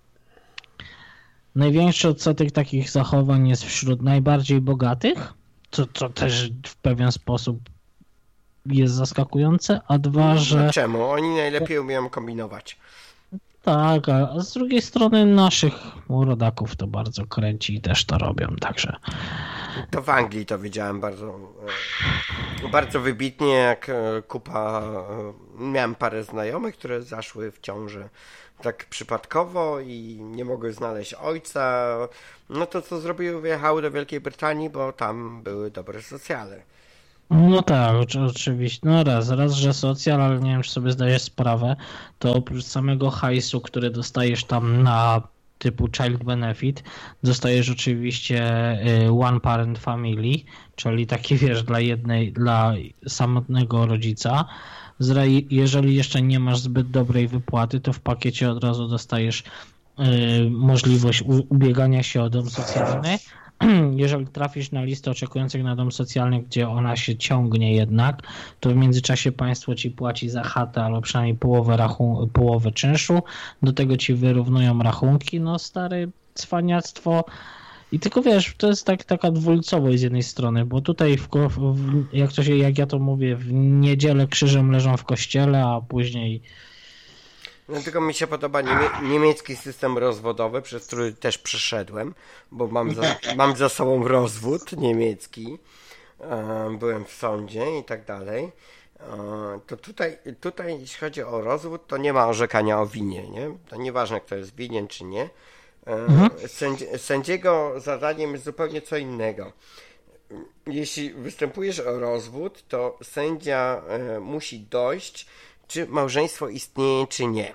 największy odsetek takich zachowań jest wśród najbardziej bogatych, co, co też w pewien sposób jest zaskakujące, a dwa, że... No czemu? Oni najlepiej umieją kombinować. Tak, a z drugiej strony naszych rodaków to bardzo kręci i też to robią, także... To w Anglii to widziałem bardzo bardzo wybitnie, jak kupa... Miałem parę znajomych, które zaszły w ciąży tak przypadkowo i nie mogły znaleźć ojca. No to co zrobiły? Wyjechały do Wielkiej Brytanii, bo tam były dobre socjale. No tak, oczywiście. No raz, raz, że socjal, ale nie wiem, czy sobie zdajesz sprawę, to oprócz samego hajsu, który dostajesz tam na typu child benefit, dostajesz oczywiście one parent family, czyli taki, wiesz, dla jednej, dla samotnego rodzica. Jeżeli jeszcze nie masz zbyt dobrej wypłaty, to w pakiecie od razu dostajesz możliwość ubiegania się o dom socjalny. Jeżeli trafisz na listę oczekujących na dom socjalny, gdzie ona się ciągnie jednak, to w międzyczasie państwo ci płaci za chatę albo przynajmniej połowę, rachun- połowę czynszu, do tego ci wyrównują rachunki, no stare cwaniactwo. I tylko wiesz, to jest tak, taka dwulicowość z jednej strony, bo tutaj w, w, jak, to się, jak ja to mówię, w niedzielę krzyżem leżą w kościele, a później... No tylko mi się podoba niemie- niemiecki system rozwodowy, przez który też przeszedłem, bo mam za, mam za sobą rozwód niemiecki, e, byłem w sądzie i tak dalej. E, to tutaj, tutaj jeśli chodzi o rozwód, to nie ma orzekania o winie, nie? To nieważne, kto jest winien czy nie. E, mhm. sędzi- sędziego zadaniem jest zupełnie co innego. Jeśli występujesz o rozwód, to sędzia e, musi dojść, czy małżeństwo istnieje, czy nie.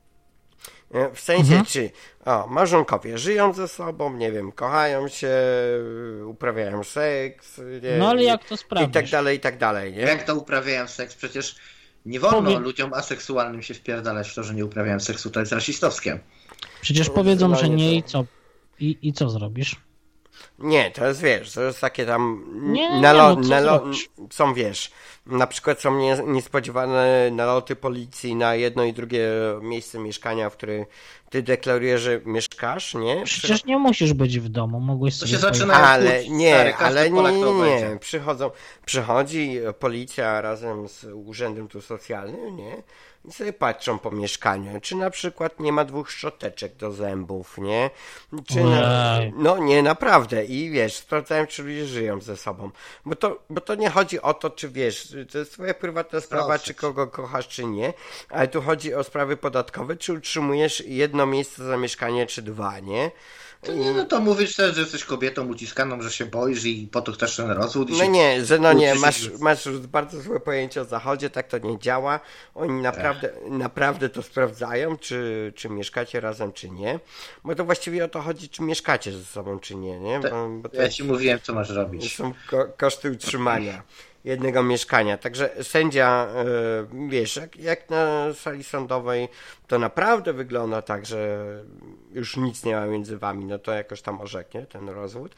W sensie, mhm. czy o, małżonkowie żyją ze sobą, nie wiem, kochają się, uprawiają seks, nie, no ale jak to sprawdzisz? I tak dalej, i tak dalej, nie? Jak to uprawiają seks? Przecież nie wolno Powie... ludziom aseksualnym się wpierdalać w to, że nie uprawiają seksu, to jest rasistowskie. Przecież powiedzą, że nie i co? I, i co zrobisz? Nie, to jest, wiesz, to jest takie tam nie, nalo, nie, no, nalo, są, wiesz, na przykład są nie, niespodziewane naloty policji na jedno i drugie miejsce mieszkania, w którym ty deklarujesz, że mieszkasz, nie? Przecież nie musisz być w domu, mogłeś sobie... To się zaczyna ale kłócić, nie, stary, ale nie, Polak nie, to nie, będzie. nie, przychodzą, przychodzi policja razem z urzędem tu socjalnym, nie? I sobie patrzą po mieszkaniu, czy na przykład nie ma dwóch szczoteczek do zębów, nie? Czy na, no nie, naprawdę. I wiesz, sprawdzają, czy ludzie żyją ze sobą. Bo to, bo to nie chodzi o to, czy wiesz, to jest twoja prywatna sprawa, Proszę. czy kogo kochasz, czy nie, ale tu chodzi o sprawy podatkowe, czy utrzymujesz jedno miejsce za mieszkanie, czy dwa, nie? To nie, no to mówisz też, że jesteś kobietą uciskaną, że się boisz i po to chcesz ten rozwód. I no się nie, że no nie, się... masz, masz bardzo złe pojęcie o Zachodzie, tak to nie działa. Oni naprawdę, naprawdę to sprawdzają, czy, czy mieszkacie razem, czy nie. Bo to właściwie o to chodzi, czy mieszkacie ze sobą, czy nie, nie? Bo, bo to ja ci mówiłem, co masz robić. Są ko- koszty utrzymania jednego mieszkania. Także sędzia, yy, wiesz, jak, jak na sali sądowej to naprawdę wygląda tak, że już nic nie ma między wami, no to jakoś tam orzeknie ten rozwód.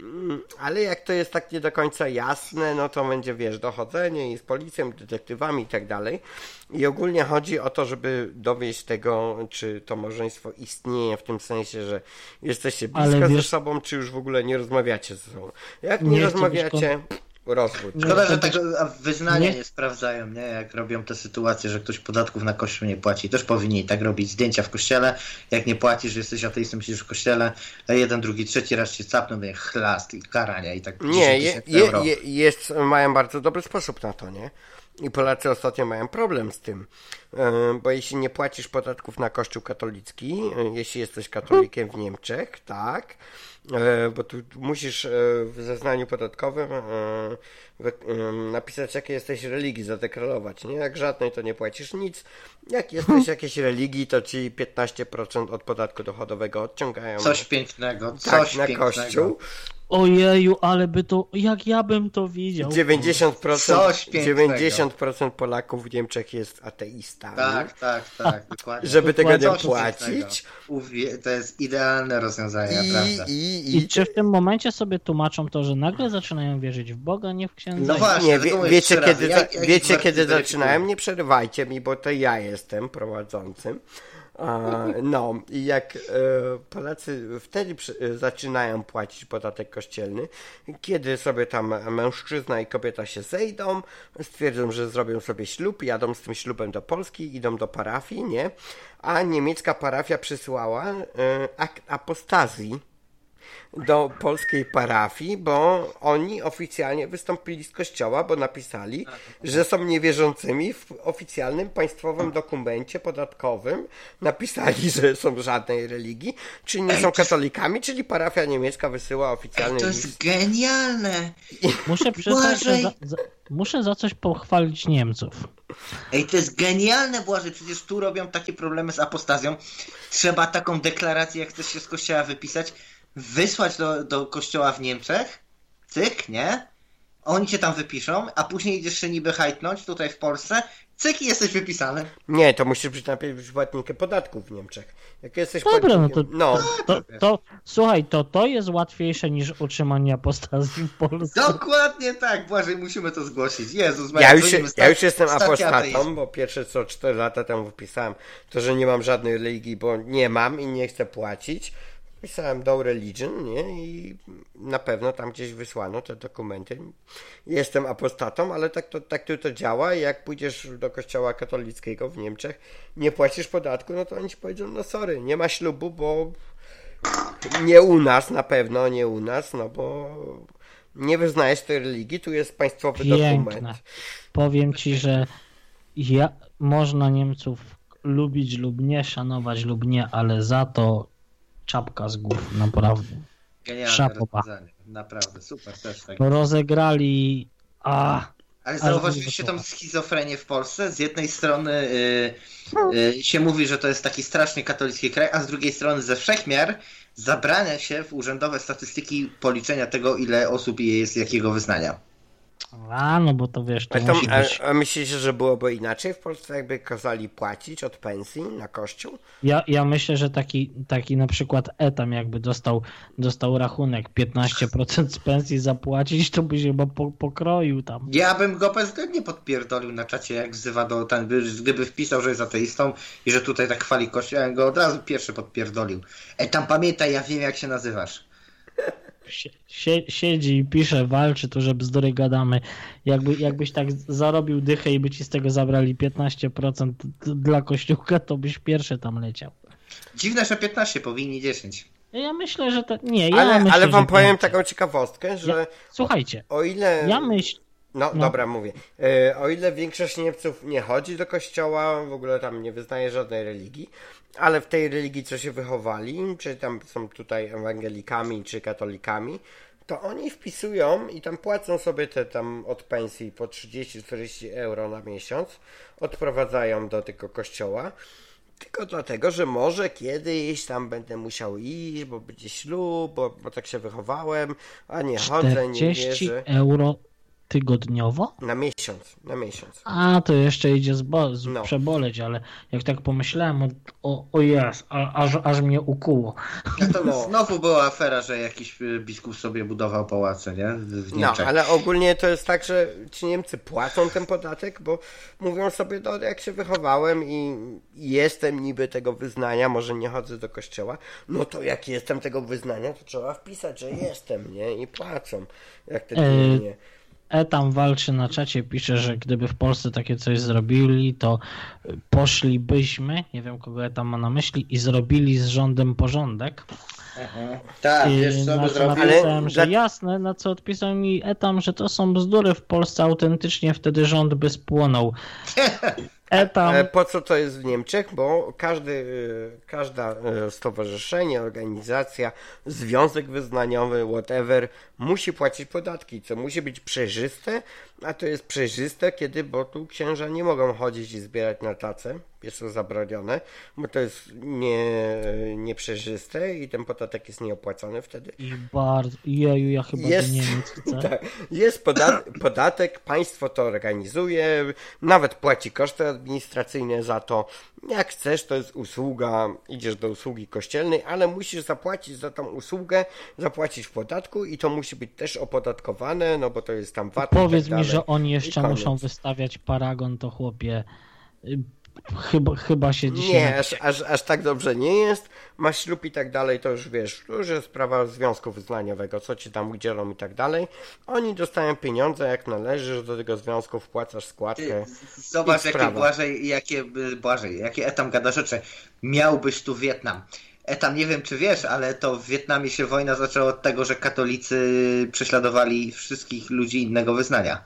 Ale jak to jest tak nie do końca jasne, no to będzie, wiesz, dochodzenie i z policją, detektywami i tak dalej. I ogólnie chodzi o to, żeby dowieść tego, czy to małżeństwo istnieje w tym sensie, że jesteście blisko wiesz, ze sobą, czy już w ogóle nie rozmawiacie ze sobą. Jak nie, nie rozmawiacie... Rozwód. Szkoda, że tego wyznania nie? nie sprawdzają, nie? Jak robią te sytuacje, że ktoś podatków na kościół nie płaci. Też powinni tak robić zdjęcia w kościele. Jak nie płacisz, że jesteś ateistą, siedzisz w kościele, a jeden, drugi, trzeci raz się capną, będzie chlast i karania i tak. Nie, je, je, je, jest, mają bardzo dobry sposób na to, nie? I Polacy ostatnio mają problem z tym, bo jeśli nie płacisz podatków na Kościół katolicki, jeśli jesteś katolikiem w Niemczech, tak, bo tu musisz w zeznaniu podatkowym napisać, jakiej jesteś religii, zadeklarować, nie? Jak żadnej, to nie płacisz nic. Jak jesteś jakiejś religii, to ci piętnaście procent od podatku dochodowego odciągają. Coś pięknego, coś tak, na pięknego. Kościół. Ojeju, ale by to, jak ja bym to widział. dziewięćdziesiąt procent, dziewięćdziesiąt procent Polaków w Niemczech jest ateistów. ustami. Tak, tak, tak, dokładnie. Żeby tego nie Coś płacić. Uwie- to jest idealne rozwiązanie, I, naprawdę. i, i, I czy w tym momencie sobie tłumaczą to, że nagle zaczynają wierzyć w Boga, nie w księdza? No właśnie, Nie, tylko wie, mówię wiecie, trzy kiedy, razy. za, Jak- jak wiecie bardzo kiedy zweryfikuję. zaczynałem? Nie przerywajcie mi, bo to ja jestem prowadzącym. A, no, i jak e, Polacy wtedy przy, e, zaczynają płacić podatek kościelny, kiedy sobie tam mężczyzna i kobieta się zejdą, stwierdzą, że zrobią sobie ślub, jadą z tym ślubem do Polski, idą do parafii, nie? A niemiecka parafia przysłała e, akt apostazji do polskiej parafii, bo oni oficjalnie wystąpili z kościoła, bo napisali, że są niewierzącymi w oficjalnym państwowym dokumencie podatkowym. Napisali, że są żadnej religii, czyli nie są katolikami, czyli parafia niemiecka wysyła oficjalny To list. jest genialne! Muszę przyznać, że Błażej! za, za, muszę za coś pochwalić Niemców. Ej, to jest genialne, Błażej, przecież tu robią takie problemy z apostazją. Trzeba taką deklarację, jak chcesz się z kościoła wypisać, wysłać do, do kościoła w Niemczech, cyk, nie? Oni cię tam wypiszą, a później idziesz się niby hajtnąć tutaj w Polsce, cyk i jesteś wypisany. Nie, to musisz być najpierw płatnikiem podatków w Niemczech. Jak jesteś Dobra, no płatnikiem... to, No, to, to słuchaj, to to jest łatwiejsze niż utrzymanie apostazji w Polsce. Dokładnie tak, Błażej, musimy to zgłosić. Jezus, Ja już, dzwonimy ja już jestem stacja apostatą, ateizmu. bo pierwsze co cztery lata temu wypisałem to, że nie mam żadnej religii, bo nie mam i nie chcę płacić. Pisałem do religion, nie? I na pewno tam gdzieś wysłano te dokumenty. Jestem apostatą, ale tak to, tak to, to działa. I jak pójdziesz do kościoła katolickiego w Niemczech, nie płacisz podatku, no to oni ci powiedzą, no sorry, nie ma ślubu, bo nie u nas, na pewno nie u nas, no bo nie wyznajesz tej religii, tu jest państwowy Piękne. dokument. Powiem ci, że ja, można Niemców lubić lub nie, szanować lub nie, ale za to czapka z głów, naprawdę. Genialne Szapoba. rozwiązanie, naprawdę, super też tak. Rozegrali... A, Ale Aż zauważyliście będzie tą to. schizofrenię w Polsce? Z jednej strony y, y, się mówi, że to jest taki strasznie katolicki kraj, a z drugiej strony ze wszechmiar zabrania się w urzędowe statystyki policzenia tego, ile osób jest jakiego wyznania. a no bo to wiesz, to A, to, musi być... a, a myślicie, że byłoby inaczej w Polsce, jakby kazali płacić od pensji na kościół? Ja, ja myślę, że taki, taki na przykład etam jakby dostał, dostał rachunek piętnaście procent z pensji zapłacić, to by się chyba po, pokroił tam. Ja bym go bezwzględnie podpierdolił na czacie, jak wzywa do ten, gdyby wpisał, że jest ateistą i że tutaj tak chwali kościół, ja bym go od razu pierwszy podpierdolił. E tam pamiętaj, ja wiem jak się nazywasz. Sie, sie, siedzi i pisze, walczy tu, że bzdury gadamy. Jakby, jakbyś tak zarobił dychę i by ci z tego zabrali piętnaście procent dla kościółka, to byś pierwszy tam leciał. Dziwne, że piętnaście, powinni dziesięć. Ja myślę, że to... Nie, ja ale, myślę, ale wam że powiem tak. taką ciekawostkę, że Słuchajcie, o ile... ja myślę... No, No. dobra, mówię. E, o ile większość Niemców nie chodzi do kościoła, w ogóle tam nie wyznaje żadnej religii, ale w tej religii, co się wychowali, czy tam są tutaj ewangelikami, czy katolikami, to oni wpisują i tam płacą sobie te tam od pensji po trzydzieści czterdzieści euro na miesiąc, odprowadzają do tego kościoła, tylko dlatego, że może kiedyś tam będę musiał iść, bo będzie ślub, bo, bo tak się wychowałem, a nie chodzę, nie czterdzieści wierzę. euro tygodniowo? Na miesiąc, na miesiąc. A, to jeszcze idzie zbo- z No. przeboleć, ale jak tak pomyślałem, o, o, o jest, a, aż, aż mnie ukuło. No to No. znowu była afera, że jakiś y, biskup sobie budował pałace, nie? W w No, Niemczech. ale ogólnie to jest tak, że ci Niemcy płacą ten podatek, bo mówią sobie, no jak się wychowałem i jestem niby tego wyznania, może nie chodzę do kościoła, no to jak jestem tego wyznania, to trzeba wpisać, że jestem, nie? I płacą, jak te E, nie. Etam walczy na czacie, pisze, że gdyby w Polsce takie coś zrobili, to poszlibyśmy, nie wiem kogo Etam ma na myśli, i zrobili z rządem porządek. Mhm. Tak, I wiesz co na by co zrobił? napisałem, Ale że dla- jasne, na co odpisał mi Etam, że to są bzdury w Polsce, autentycznie wtedy rząd by spłonął. Etam, E, Po co to jest w Niemczech? Bo każdy, e, każda e, stowarzyszenie, organizacja, związek wyznaniowy, whatever, musi płacić podatki, co musi być przejrzyste, a to jest przejrzyste, kiedy, bo tu księża nie mogą chodzić i zbierać na tacę. jest to zabronione, bo to jest nie, nieprzejrzyste i ten podatek jest nieopłacony wtedy. I bardzo, jeju, ja chyba Jest, do Niemiec chcę. tak, jest poda- podatek, państwo to organizuje, nawet płaci koszty administracyjne za to. Jak chcesz, to jest usługa, idziesz do usługi kościelnej, ale musisz zapłacić za tą usługę, zapłacić w podatku i to musi być też opodatkowane, no bo to jest tam V A T. Powiedz i tak mi, dalej. że oni jeszcze I koniec. muszą wystawiać paragon, to chłopie. Chyba, chyba się dzisiaj... Nie, aż, aż, aż tak dobrze nie jest. Masz ślub i tak dalej, to już wiesz, to już jest sprawa związku wyznaniowego, co ci tam udzielą i tak dalej. Oni dostają pieniądze jak należy, że do tego związku wpłacasz składkę. Zobacz, I jakie sprawa. Błażej, jakie Błażej, jakie Etam gada rzeczy. Miałbyś tu Wietnam. Etam, nie wiem czy wiesz, ale to w Wietnamie się wojna zaczęła od tego, że katolicy prześladowali wszystkich ludzi innego wyznania.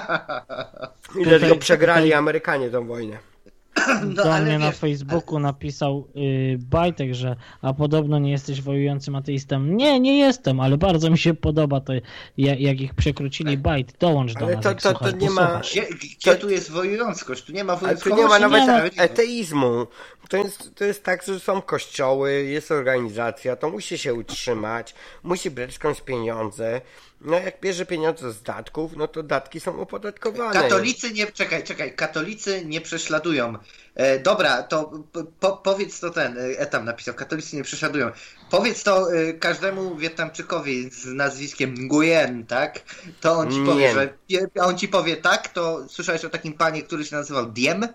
I dlatego Tutaj- przegrali tutaj- Amerykanie tą wojnę. No, Do ale mnie na wiesz, Facebooku napisał y, Bajtek, że a podobno nie jesteś wojującym ateistą. Nie, nie jestem, ale bardzo mi się podoba to, jak, jak ich przekrócili Bajt. Dołącz do Ale nas, to- jak to- to słuchasz, nie ma- posłuchasz. Gdzie, gdzie tu jest wojująckość? Tu nie ma Ale tu wojująckości. nie ma nawet nie ma. ateizmu. To jest, to jest tak, że są kościoły, jest organizacja, to musi się utrzymać, musi brać skądś pieniądze. No jak bierze pieniądze z datków, no to datki są opodatkowane. Katolicy nie, czekaj, czekaj, katolicy nie prześladują. E, dobra, to po, powiedz to ten, e, Etam napisał, katolicy nie prześladują. Powiedz to e, każdemu Wietnamczykowi z nazwiskiem Nguyen, tak? To on ci Nie. powie, że, a on ci powie tak, to słyszałeś o takim panie, który się nazywał Diem?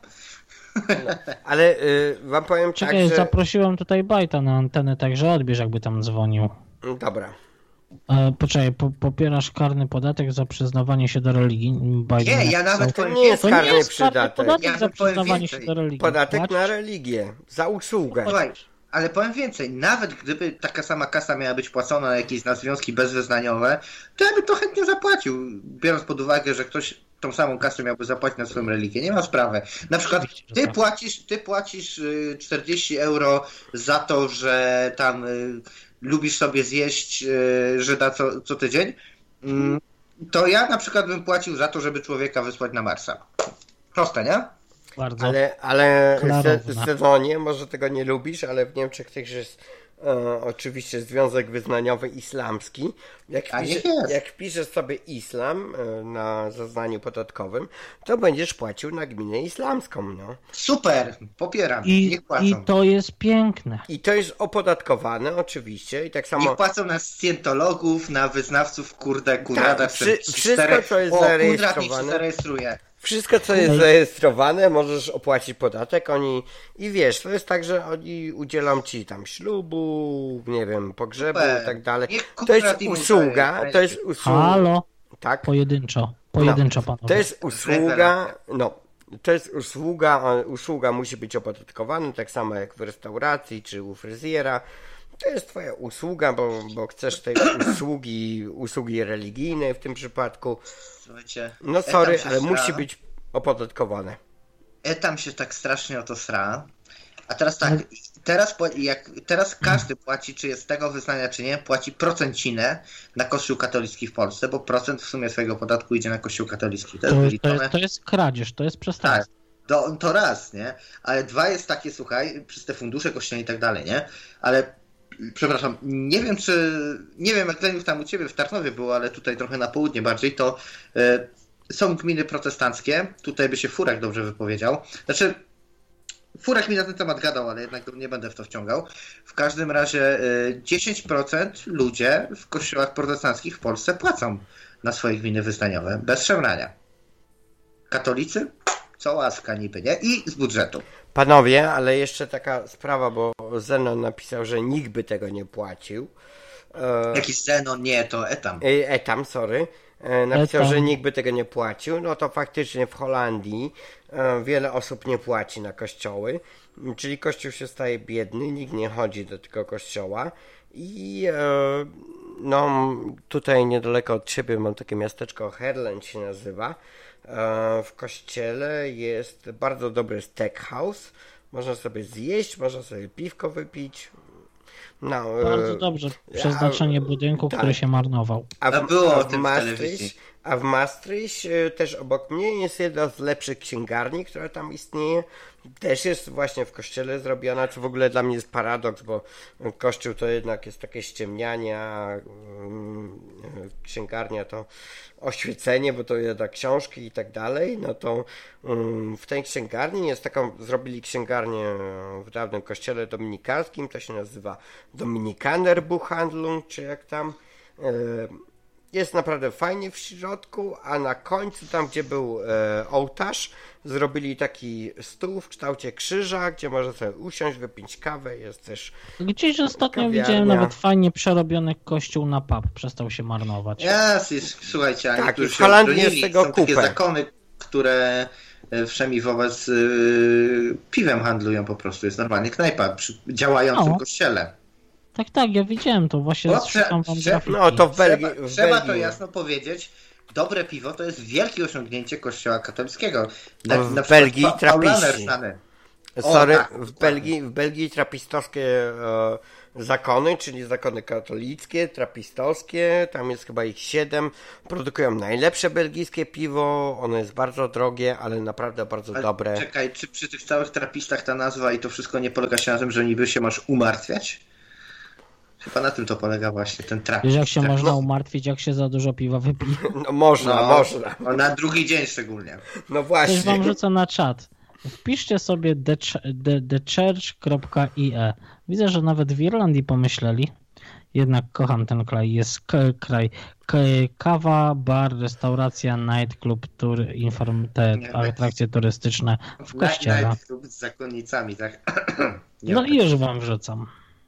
Ale y, wam powiem Czekaj, tak, że... zaprosiłem tutaj Bajta na antenę, także odbierz, jakby tam dzwonił. Dobra. E, poczekaj, po, popierasz karny podatek za przyznawanie się do religii? Bajt Nie, ja nawet To powiem nie jest To więcej. nie karny jest karny przydatek. podatek Ja za powiem przyznawanie więcej. się do religii. Podatek Płać- na religię, za usługę. Słuchaj, ale powiem więcej, nawet gdyby taka sama kasa miała być płacona na jakieś na związki bezwyznaniowe, to ja bym to chętnie zapłacił, biorąc pod uwagę, że ktoś tą samą kasę miałby zapłacić na swoją religię. Nie ma sprawy. Na przykład Oczywiście, że ty tak. płacisz, ty płacisz y, czterdzieści euro za to, że tam y, lubisz sobie zjeść y, Żyda co, co tydzień. Mm, to ja na przykład bym płacił za to, żeby człowieka wysłać na Marsa. Proste, nie? Bardzo. Ale, ale se, Klarowna. sezonie, może tego nie lubisz, ale w Niemczech też jest e, oczywiście związek wyznaniowy islamski. Jak, A wpisze, niech jest. jak wpiszesz sobie islam e, na zeznaniu podatkowym, to będziesz płacił na gminę islamską. No. Super, popieram. I, Niech płacą. I to jest piękne. I to jest opodatkowane oczywiście i tak samo... Niech płacą na scjentologów, na wyznawców, kurde, Kunrada. Tak, w tym wszy- wszystko, czterech- co jest o, Kunrad niech się zarejestrowane. zarejestruje. Wszystko, co jest zarejestrowane, możesz opłacić podatek. Oni i wiesz, to jest tak, że oni udzielą ci tam ślubu, nie wiem, pogrzebu Super. i tak dalej. Niech To jest Konrad im usługa, udaje. to jest usługa. Halo? Tak? Pojedynczo. Pojedynczo, panowie. To jest usługa, no, to jest usługa, a usługa musi być opodatkowana, tak samo jak w restauracji czy u fryzjera. To jest twoja usługa, bo, bo chcesz tej usługi, usługi religijnej w tym przypadku. Słuchajcie, No Etam sorry, się ale sra. musi być opodatkowane. Etam się tak strasznie o to sra. A teraz tak, teraz, pła- jak, teraz każdy płaci, czy jest z tego wyznania, czy nie, płaci procencinę na Kościół katolicki w Polsce, bo procent w sumie swojego podatku idzie na Kościół katolicki. To jest To, jest, to, wyliczone. jest, to jest kradzież, to jest Tak, przestępstwo. to, to raz, nie? Ale dwa jest takie, słuchaj, przez te fundusze kościelne i tak dalej, nie? Ale, przepraszam, nie wiem czy, nie wiem jak Leniów tam u ciebie w Tarnowie było, ale tutaj trochę na południe bardziej, to y, są gminy protestanckie, tutaj by się Furek dobrze wypowiedział. Znaczy, Furek mi na ten temat gadał, ale jednak nie będę w to wciągał. W każdym razie y, dziesięć procent ludzie w kościołach protestanckich w Polsce płacą na swoje gminy wyznaniowe, bez szemrania. Katolicy? Co łaska niby, nie? I z budżetu. Panowie, ale jeszcze taka sprawa, bo Zenon napisał, że nikt by tego nie płacił. E, Jakiś Zenon, nie, to Etam. e, Etam, sorry. E, napisał, Etam. że nikt by tego nie płacił. No to faktycznie w Holandii e, wiele osób nie płaci na kościoły. Czyli kościół się staje biedny, nikt nie chodzi do tego kościoła. I e, no tutaj niedaleko od siebie mam takie miasteczko, Herland się nazywa. E, w kościele jest bardzo dobry steakhouse. Można sobie zjeść, można sobie piwko wypić. No, e, Bardzo dobrze. Przeznaczenie budynku, tak. który się marnował. A w, A było a o w tym w Maastricht, telewizji. A w Maastricht, też obok mnie, jest jedna z lepszych księgarni, która tam istnieje. Też jest właśnie w kościele zrobiona, co w ogóle dla mnie jest paradoks, bo kościół to jednak jest takie ściemnianie, a księgarnia to oświecenie, bo to jednak książki i tak dalej. No to w tej księgarni jest taką, zrobili księgarnię w dawnym kościele dominikańskim, to się nazywa Dominikaner Buchhandlung, czy jak tam. Jest naprawdę fajnie w środku, a na końcu, tam gdzie był e, ołtarz, zrobili taki stół w kształcie krzyża, gdzie można sobie usiąść, wypić kawę, jest też Gdzieś ostatnio kawiarnia. Widziałem nawet fajnie przerobiony kościół na pub, przestał się marnować. Jest, jest, słuchajcie, a tak, niektórzy w Holandii się jest tego są takie kupę. zakony, które wszemi wobec yy, piwem handlują po prostu. Jest normalnie knajpa przy działającym o. kościele. Tak, tak, ja widziałem to, właśnie O, szukam wam prze- grafiki. No to w Belgii. Trzeba, W trzeba Belgii. to jasno powiedzieć. Dobre piwo to jest wielkie osiągnięcie kościoła katolickiego. Na, W na Belgii pa- Paulaner trapiści. znany. Sorry, O, tak, w, dokładnie. Belgii, w Belgii trapistowskie e, zakony, czyli zakony katolickie, trapistowskie, tam jest chyba ich siedem, produkują najlepsze belgijskie piwo, ono jest bardzo drogie, ale naprawdę bardzo Ale dobre. Czekaj, czy przy tych całych trapistach ta nazwa i to wszystko nie polega się na tym, że niby się masz umartwiać? Chyba na tym to polega właśnie, ten trapist. Wiesz, jak się Tak, można no, umartwić, jak się za dużo piwa wypije? No można, no, można. no, na drugi dzień szczególnie. No Też właśnie. wam rzucę na czat. Wpiszcie sobie thechurch kropka i e. Widzę, że nawet w Irlandii pomyśleli. Jednak kocham ten kraj. Jest k- kraj k- kawa, bar, restauracja, nightclub, tur, inform, te Nie, atrakcje turystyczne w kościele. Night Club z zakonnicami, tak? Nie No wiem. i już wam wrzucam.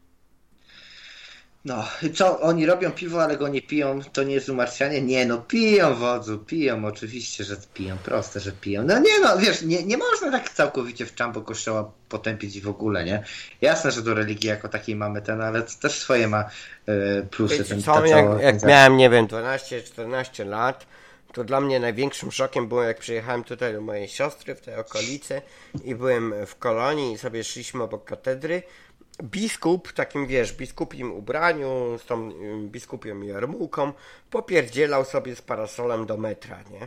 No, co, oni robią piwo, ale go nie piją, to nie jest umartwianie? Nie, no piją wodzu, piją, oczywiście, że piją, proste, że piją. No nie no, wiesz, nie, nie można tak całkowicie w czambo kościoła potępić i w ogóle, nie? Jasne, że do religii jako takiej mamy ten, ale to też swoje ma e, plusy. Wiecie Ten, co, ta jak, cała- jak miałem, nie wiem, dwanaście czternaście lat, to dla mnie największym szokiem było, jak przyjechałem tutaj do mojej siostry w tej okolicy i byłem w kolonii i sobie szliśmy obok katedry. Biskup, w takim, wiesz, biskupim ubraniu, z tą y, biskupią jarmułką, popierdzielał sobie z parasolem do metra, nie?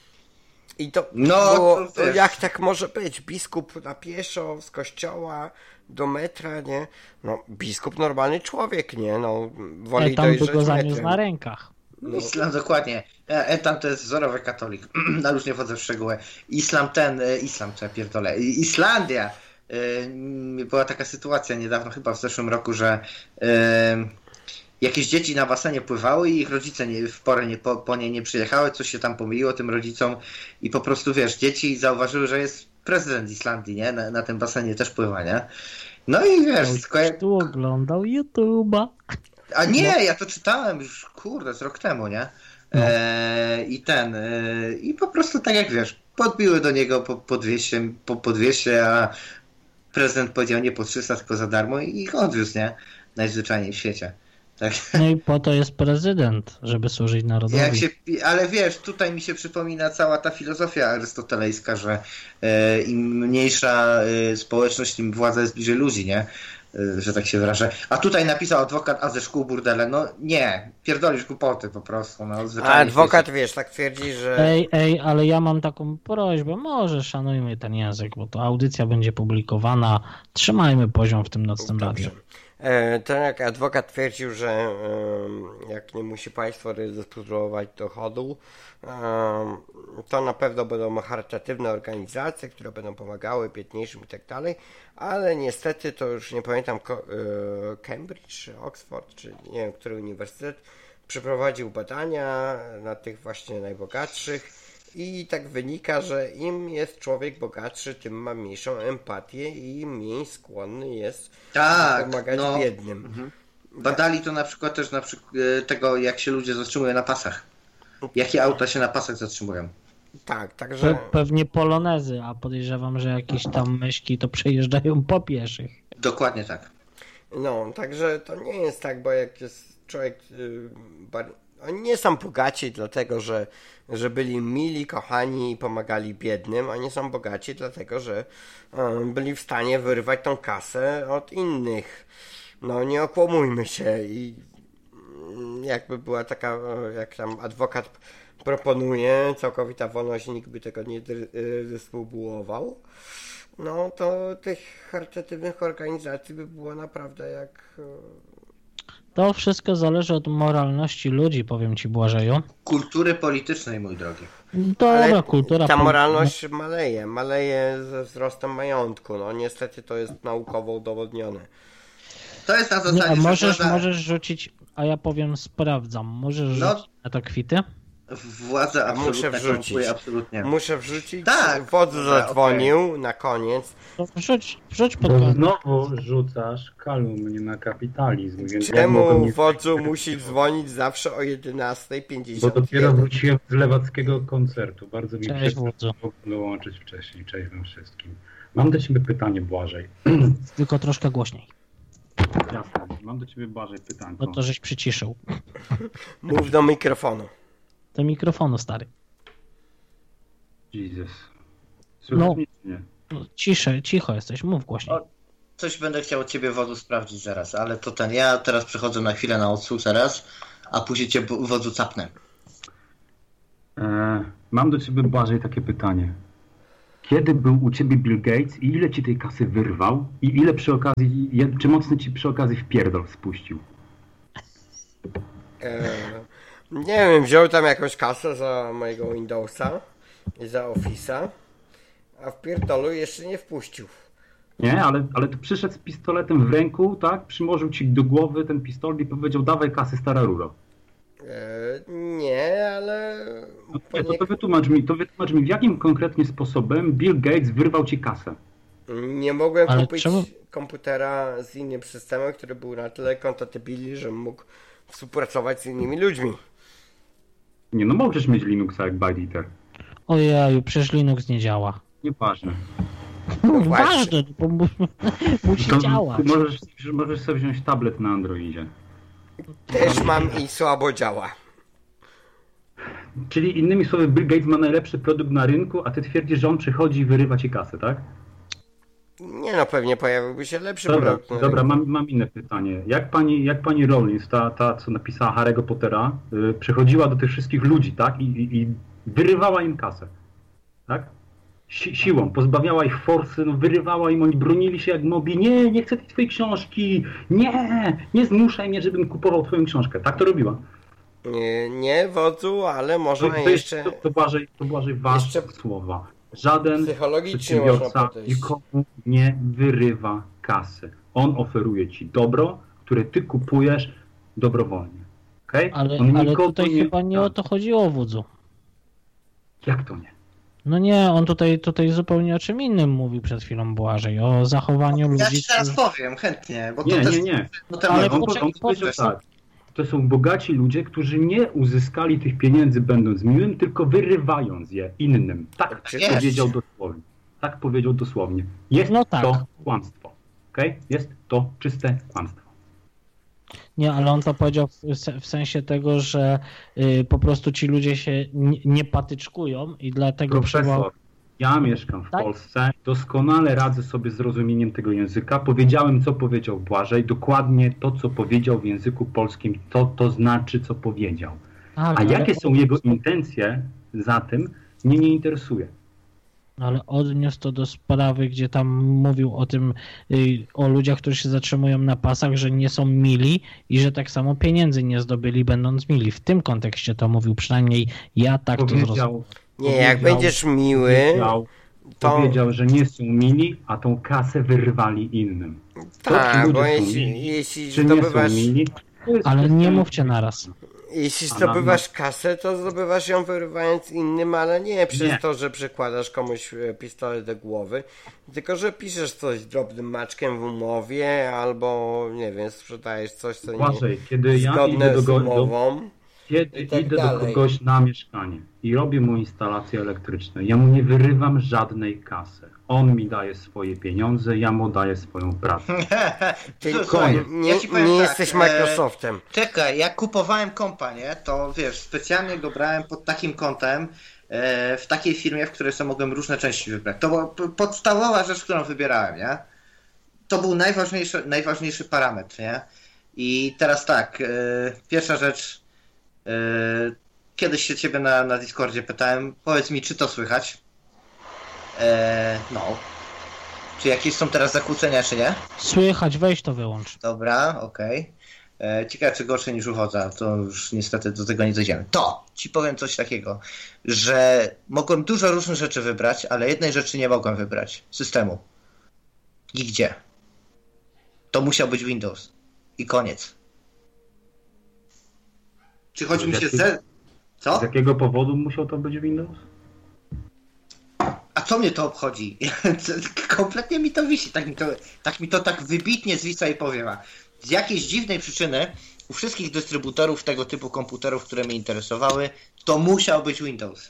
I to No, było, to wiesz. jak tak może być? Biskup na pieszo, z kościoła do metra, nie? No, biskup normalny człowiek, nie? No, woli E, tam by dojrzeć go zaniósł metrem. na rękach. Islam, dokładnie. E, e, tam to jest wzorowy katolik. No już nie wchodzę w szczegóły. Islam ten, e, islam, co ja pierdolę. I- Islandia. E, była taka sytuacja niedawno, chyba w zeszłym roku, że e, jakieś dzieci na basenie pływały i ich rodzice nie, w porę nie, po, po nie nie przyjechały, coś się tam pomyliło tym rodzicom i po prostu, wiesz, dzieci zauważyły, że jest prezydent Islandii, nie? Na, na tym basenie też pływa, nie? No i wiesz, tylko jak... Tu oglądał YouTube'a. A nie, ja to czytałem już, kurde, z rok temu, nie? No. E, I ten, e, i po prostu tak jak wiesz, podbiły do niego po, po, dwieście, po, po dwieście, a prezydent powiedział nie po trzysta, tylko za darmo i ich odwiózł, nie? Najzwyczajniej w świecie. Tak. No i po to jest prezydent, żeby służyć narodowi. Jak się, ale wiesz, tutaj mi się przypomina cała ta filozofia arystotelejska, że e, im mniejsza e, społeczność, tym władza jest bliżej ludzi, nie? E, że tak się wyrażę. A tutaj napisał adwokat, a ze szkół burdele. No nie, pierdolisz głupoty po prostu. No, A adwokat, wiesz, tak twierdzi, że... Ej, ej, ale ja mam taką prośbę, może szanujmy ten język, bo to audycja będzie publikowana. Trzymajmy poziom w tym nocnym radiu. E, ten jak adwokat twierdził, że e, jak nie musi państwo redystrybuować dochodu, e, to na pewno będą charytatywne organizacje, które będą pomagały biedniejszym i tak dalej, ale niestety to już nie pamiętam, ko- e, Cambridge czy Oxford, czy nie wiem, który uniwersytet przeprowadził badania na tych właśnie najbogatszych. I tak wynika, że im jest człowiek bogatszy, tym ma mniejszą empatię i mniej skłonny jest Tak, pomagać no. biednym. Mhm. Badali to na przykład też na przykład tego, jak się ludzie zatrzymują na pasach. Jakie auta się na pasach zatrzymują. Tak, Pe- także pewnie polonezy, a podejrzewam, że jakieś tam myśli to przejeżdżają po pieszych. Dokładnie tak. no, także to nie jest tak, bo jak jest człowiek yy, bar... oni nie są bogaci dlatego, że, że byli mili, kochani i pomagali biednym, oni są bogaci dlatego, że yy, byli w stanie wyrwać tą kasę od innych. No nie okłamujmy się i jakby była taka, jak tam adwokat proponuje całkowita wolność i nikt by tego nie dystrybuował, no to tych charytatywnych organizacji by było naprawdę jak... To wszystko zależy od moralności ludzi, powiem ci, Błażeju. Kultury politycznej, mój drogi. Dobra, Ale kultura... ta moralność maleje, maleje ze wzrostem majątku, no niestety to jest naukowo udowodnione. To jest na Nie, zasadzie... a możesz, władza, możesz rzucić, a ja powiem sprawdzam, możesz No. rzucić na to kwity? Władza absolutna Muszę wrzucić. końcuje absolutnie. Muszę wrzucić, Tak, wodz dobra, zadzwonił okay. na koniec. To wrzuć, wrzuć pod Bo koniec. znowu rzucasz kalumnię na kapitalizm, więc ja Czemu mogę nie... wodzu musi dzwonić zawsze o jedenasta Bo pięćdziesiąt dopiero jeden? wróciłem z lewackiego koncertu. Bardzo mi Cześć, przykro, wodzu. że mogłem dołączyć wcześniej. Cześć wam wszystkim. Mam do ciebie pytanie, Błażej. Tylko troszkę głośniej, Jasne. Mam do ciebie, Błażej, pytanko. bo to żeś przyciszył. Mów do mikrofonu. Do mikrofonu, stary. Jezus. Słychać No. mnie, czy nie? No, ciszę, cicho jesteś, mów głośniej. O. Coś będę chciał od ciebie, wodzu, sprawdzić zaraz, ale to ten, ja teraz przechodzę na chwilę na odsłuch zaraz, a później cię, wodzu, capnę. E, mam do ciebie, Błażej, takie pytanie. Kiedy był u ciebie Bill Gates i ile ci tej kasy wyrwał i ile przy okazji, je- czy mocno ci przy okazji w pierdol spuścił? Eee, nie wiem, wziął tam jakąś kasę za mojego Windowsa i za Office'a, a w pierdolu jeszcze nie wpuścił. Nie, ale, ale tu przyszedł z pistoletem w ręku, tak? Przyłożył ci do głowy ten pistolet i powiedział: dawaj kasy, stara ruro. Eee, nie, ale... No, to, to, wytłumacz mi, to wytłumacz mi, w jakim konkretnie sposobem Bill Gates wyrwał ci kasę? Nie mogłem Ale kupić czemu- komputera z innym systemem, który był na tyle kompatybilny, żebym mógł współpracować z innymi ludźmi. Nie, no możesz mieć Linuxa jak ByteEater. Ojeju, przecież Linux nie działa. Nieważne. No właśnie. Ważne, bo mu- musi To działać. Możesz, możesz sobie wziąć tablet na Androidzie. Też mam i słabo działa. Czyli innymi słowy, Bill Gates ma najlepszy produkt na rynku, a ty twierdzisz, że on przychodzi i wyrywa ci kasę, tak? Nie no, pewnie pojawiłby się lepszy Dobra, produkt. na dobra rynku. mam, mam inne pytanie. Jak pani, jak pani Rowling, ta, ta co napisała Harry'ego Pottera, yy, przychodziła do tych wszystkich ludzi, tak? I, i, i wyrywała im kasę, tak? Si siłą, pozbawiała ich forsy, no wyrywała im, oni bronili się jak mogli. Nie, nie chcę tej twojej książki. Nie, nie zmuszaj mnie, żebym kupował twoją książkę. Tak to robiła. Nie, nie wodzu, ale można To, to, jest, jeszcze... to, to, Błażej, to Błażej ważne jeszcze słowa. Żaden psychologicznie można przedsiębiorca podejść. nikomu nie wyrywa kasy. On oferuje ci dobro, które ty kupujesz dobrowolnie. Okay? Ale, On ale nikogo tutaj chyba nie o to chodziło, wodzu. Jak to nie? No nie, on tutaj, tutaj zupełnie o czym innym mówił przed chwilą, Błażej. O zachowaniu Ja ludzi. ci teraz powiem, chętnie, bo to Nie, też... nie, nie. No Ale Nie, on, poczekaj, on powiedział poczekaj. tak. To są bogaci ludzie, którzy nie uzyskali tych pieniędzy będąc miłym, tylko wyrywając je innym. Tak Jest. powiedział dosłownie. Tak powiedział dosłownie. Jest No tak. to kłamstwo. Okay? Jest to czyste kłamstwo. Nie, ale on to powiedział w, se- w sensie tego, że y, po prostu ci ludzie się nie, nie patyczkują i dlatego trzeba... Profesor, ja mieszkam w Tak? Polsce, doskonale radzę sobie z rozumieniem tego języka. Powiedziałem, co powiedział Błażej, dokładnie to, co powiedział w języku polskim, to to znaczy, co powiedział. Tak, A ale- jakie są jego intencje za tym, mnie nie interesuje. Ale odniósł to do sprawy, gdzie tam mówił o tym, y, o ludziach, którzy się zatrzymują na pasach, że nie są mili i że tak samo pieniędzy nie zdobyli będąc mili. W tym kontekście to mówił, przynajmniej ja tak to zrozumiałem. Powiedział, Nie, jak powiedział- będziesz miły, powiedział, to... powiedział, że nie są mili, a tą kasę wyrwali innym. To, czy Tak, ludzie bo są jeśli, mili, jeśli czy nie są zdobywasz... mili, to jest Ale kwestia- nie mówcie naraz. Jeśli A na- zdobywasz kasę, to zdobywasz ją wyrywając innym, ale nie przez Nie. to, że przykładasz komuś e, pistolet do głowy, tylko że piszesz coś drobnym maczkiem w umowie, albo nie wiem, sprzedajesz coś, co nie Błażej, kiedy ja zgodne idę do, z go, do, umową. kiedy i tak idę do dalej. kogoś na mieszkanie i robię mu instalację elektryczną, ja mu nie wyrywam żadnej kasy. On mi daje swoje pieniądze, ja mu daję swoją pracę. Tylko Słuchaj, nie, ja ci powiem nie tak, jesteś e, Microsoftem. Czekaj, jak kupowałem kompa, nie, to wiesz, specjalnie go brałem pod takim kątem, e, w takiej firmie, w której sobie mogłem różne części wybrać. To była p- podstawowa rzecz, którą wybierałem, nie? To był najważniejszy, najważniejszy parametr, nie? I teraz tak, e, pierwsza rzecz, e, kiedyś się ciebie na, na Discordzie pytałem, powiedz mi, czy to słychać? Eee, no. Czy jakieś są teraz zakłócenia, czy nie? Słychać, weź to wyłącz. Dobra, okej. Okay. Ciekawe, czy gorsze niż uchodza, to już niestety do tego nie dojdziemy. To, ci powiem coś takiego, że mogłem dużo różnych rzeczy wybrać, ale jednej rzeczy nie mogłem wybrać. Systemu. I gdzie? To musiał być Windows. I koniec. Czy chodzi mi się z... Co? Z jakiego powodu musiał to być Windows? A co mnie to obchodzi? Kompletnie mi to wisi. Tak mi to tak, mi to tak wybitnie zwisa i powiewa. Z jakiejś dziwnej przyczyny u wszystkich dystrybutorów tego typu komputerów, które mnie interesowały, to musiał być Windows.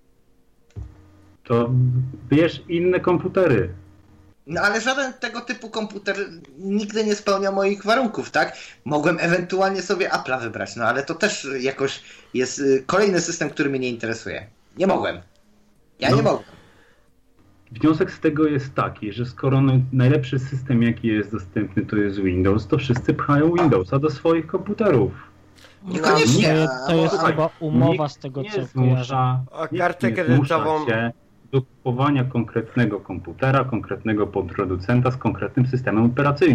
To bierz inne komputery. No ale żaden tego typu komputer nigdy nie spełnia moich warunków, tak? Mogłem ewentualnie sobie Apple'a wybrać, no ale to też jakoś jest kolejny system, który mnie nie interesuje. Nie mogłem. Ja no. nie mogłem. Wniosek z tego jest taki, że skoro najlepszy system, jaki jest dostępny, to jest Windows, to wszyscy pchają Windowsa do swoich komputerów. Niekoniecznie. To, to jest Słuchaj, chyba umowa nikt z tego, nie co zmusza, A nikt kartę nie kredytową- zmusza się do kupowania konkretnego komputera, konkretnego producenta z konkretnym systemem operacyjnym.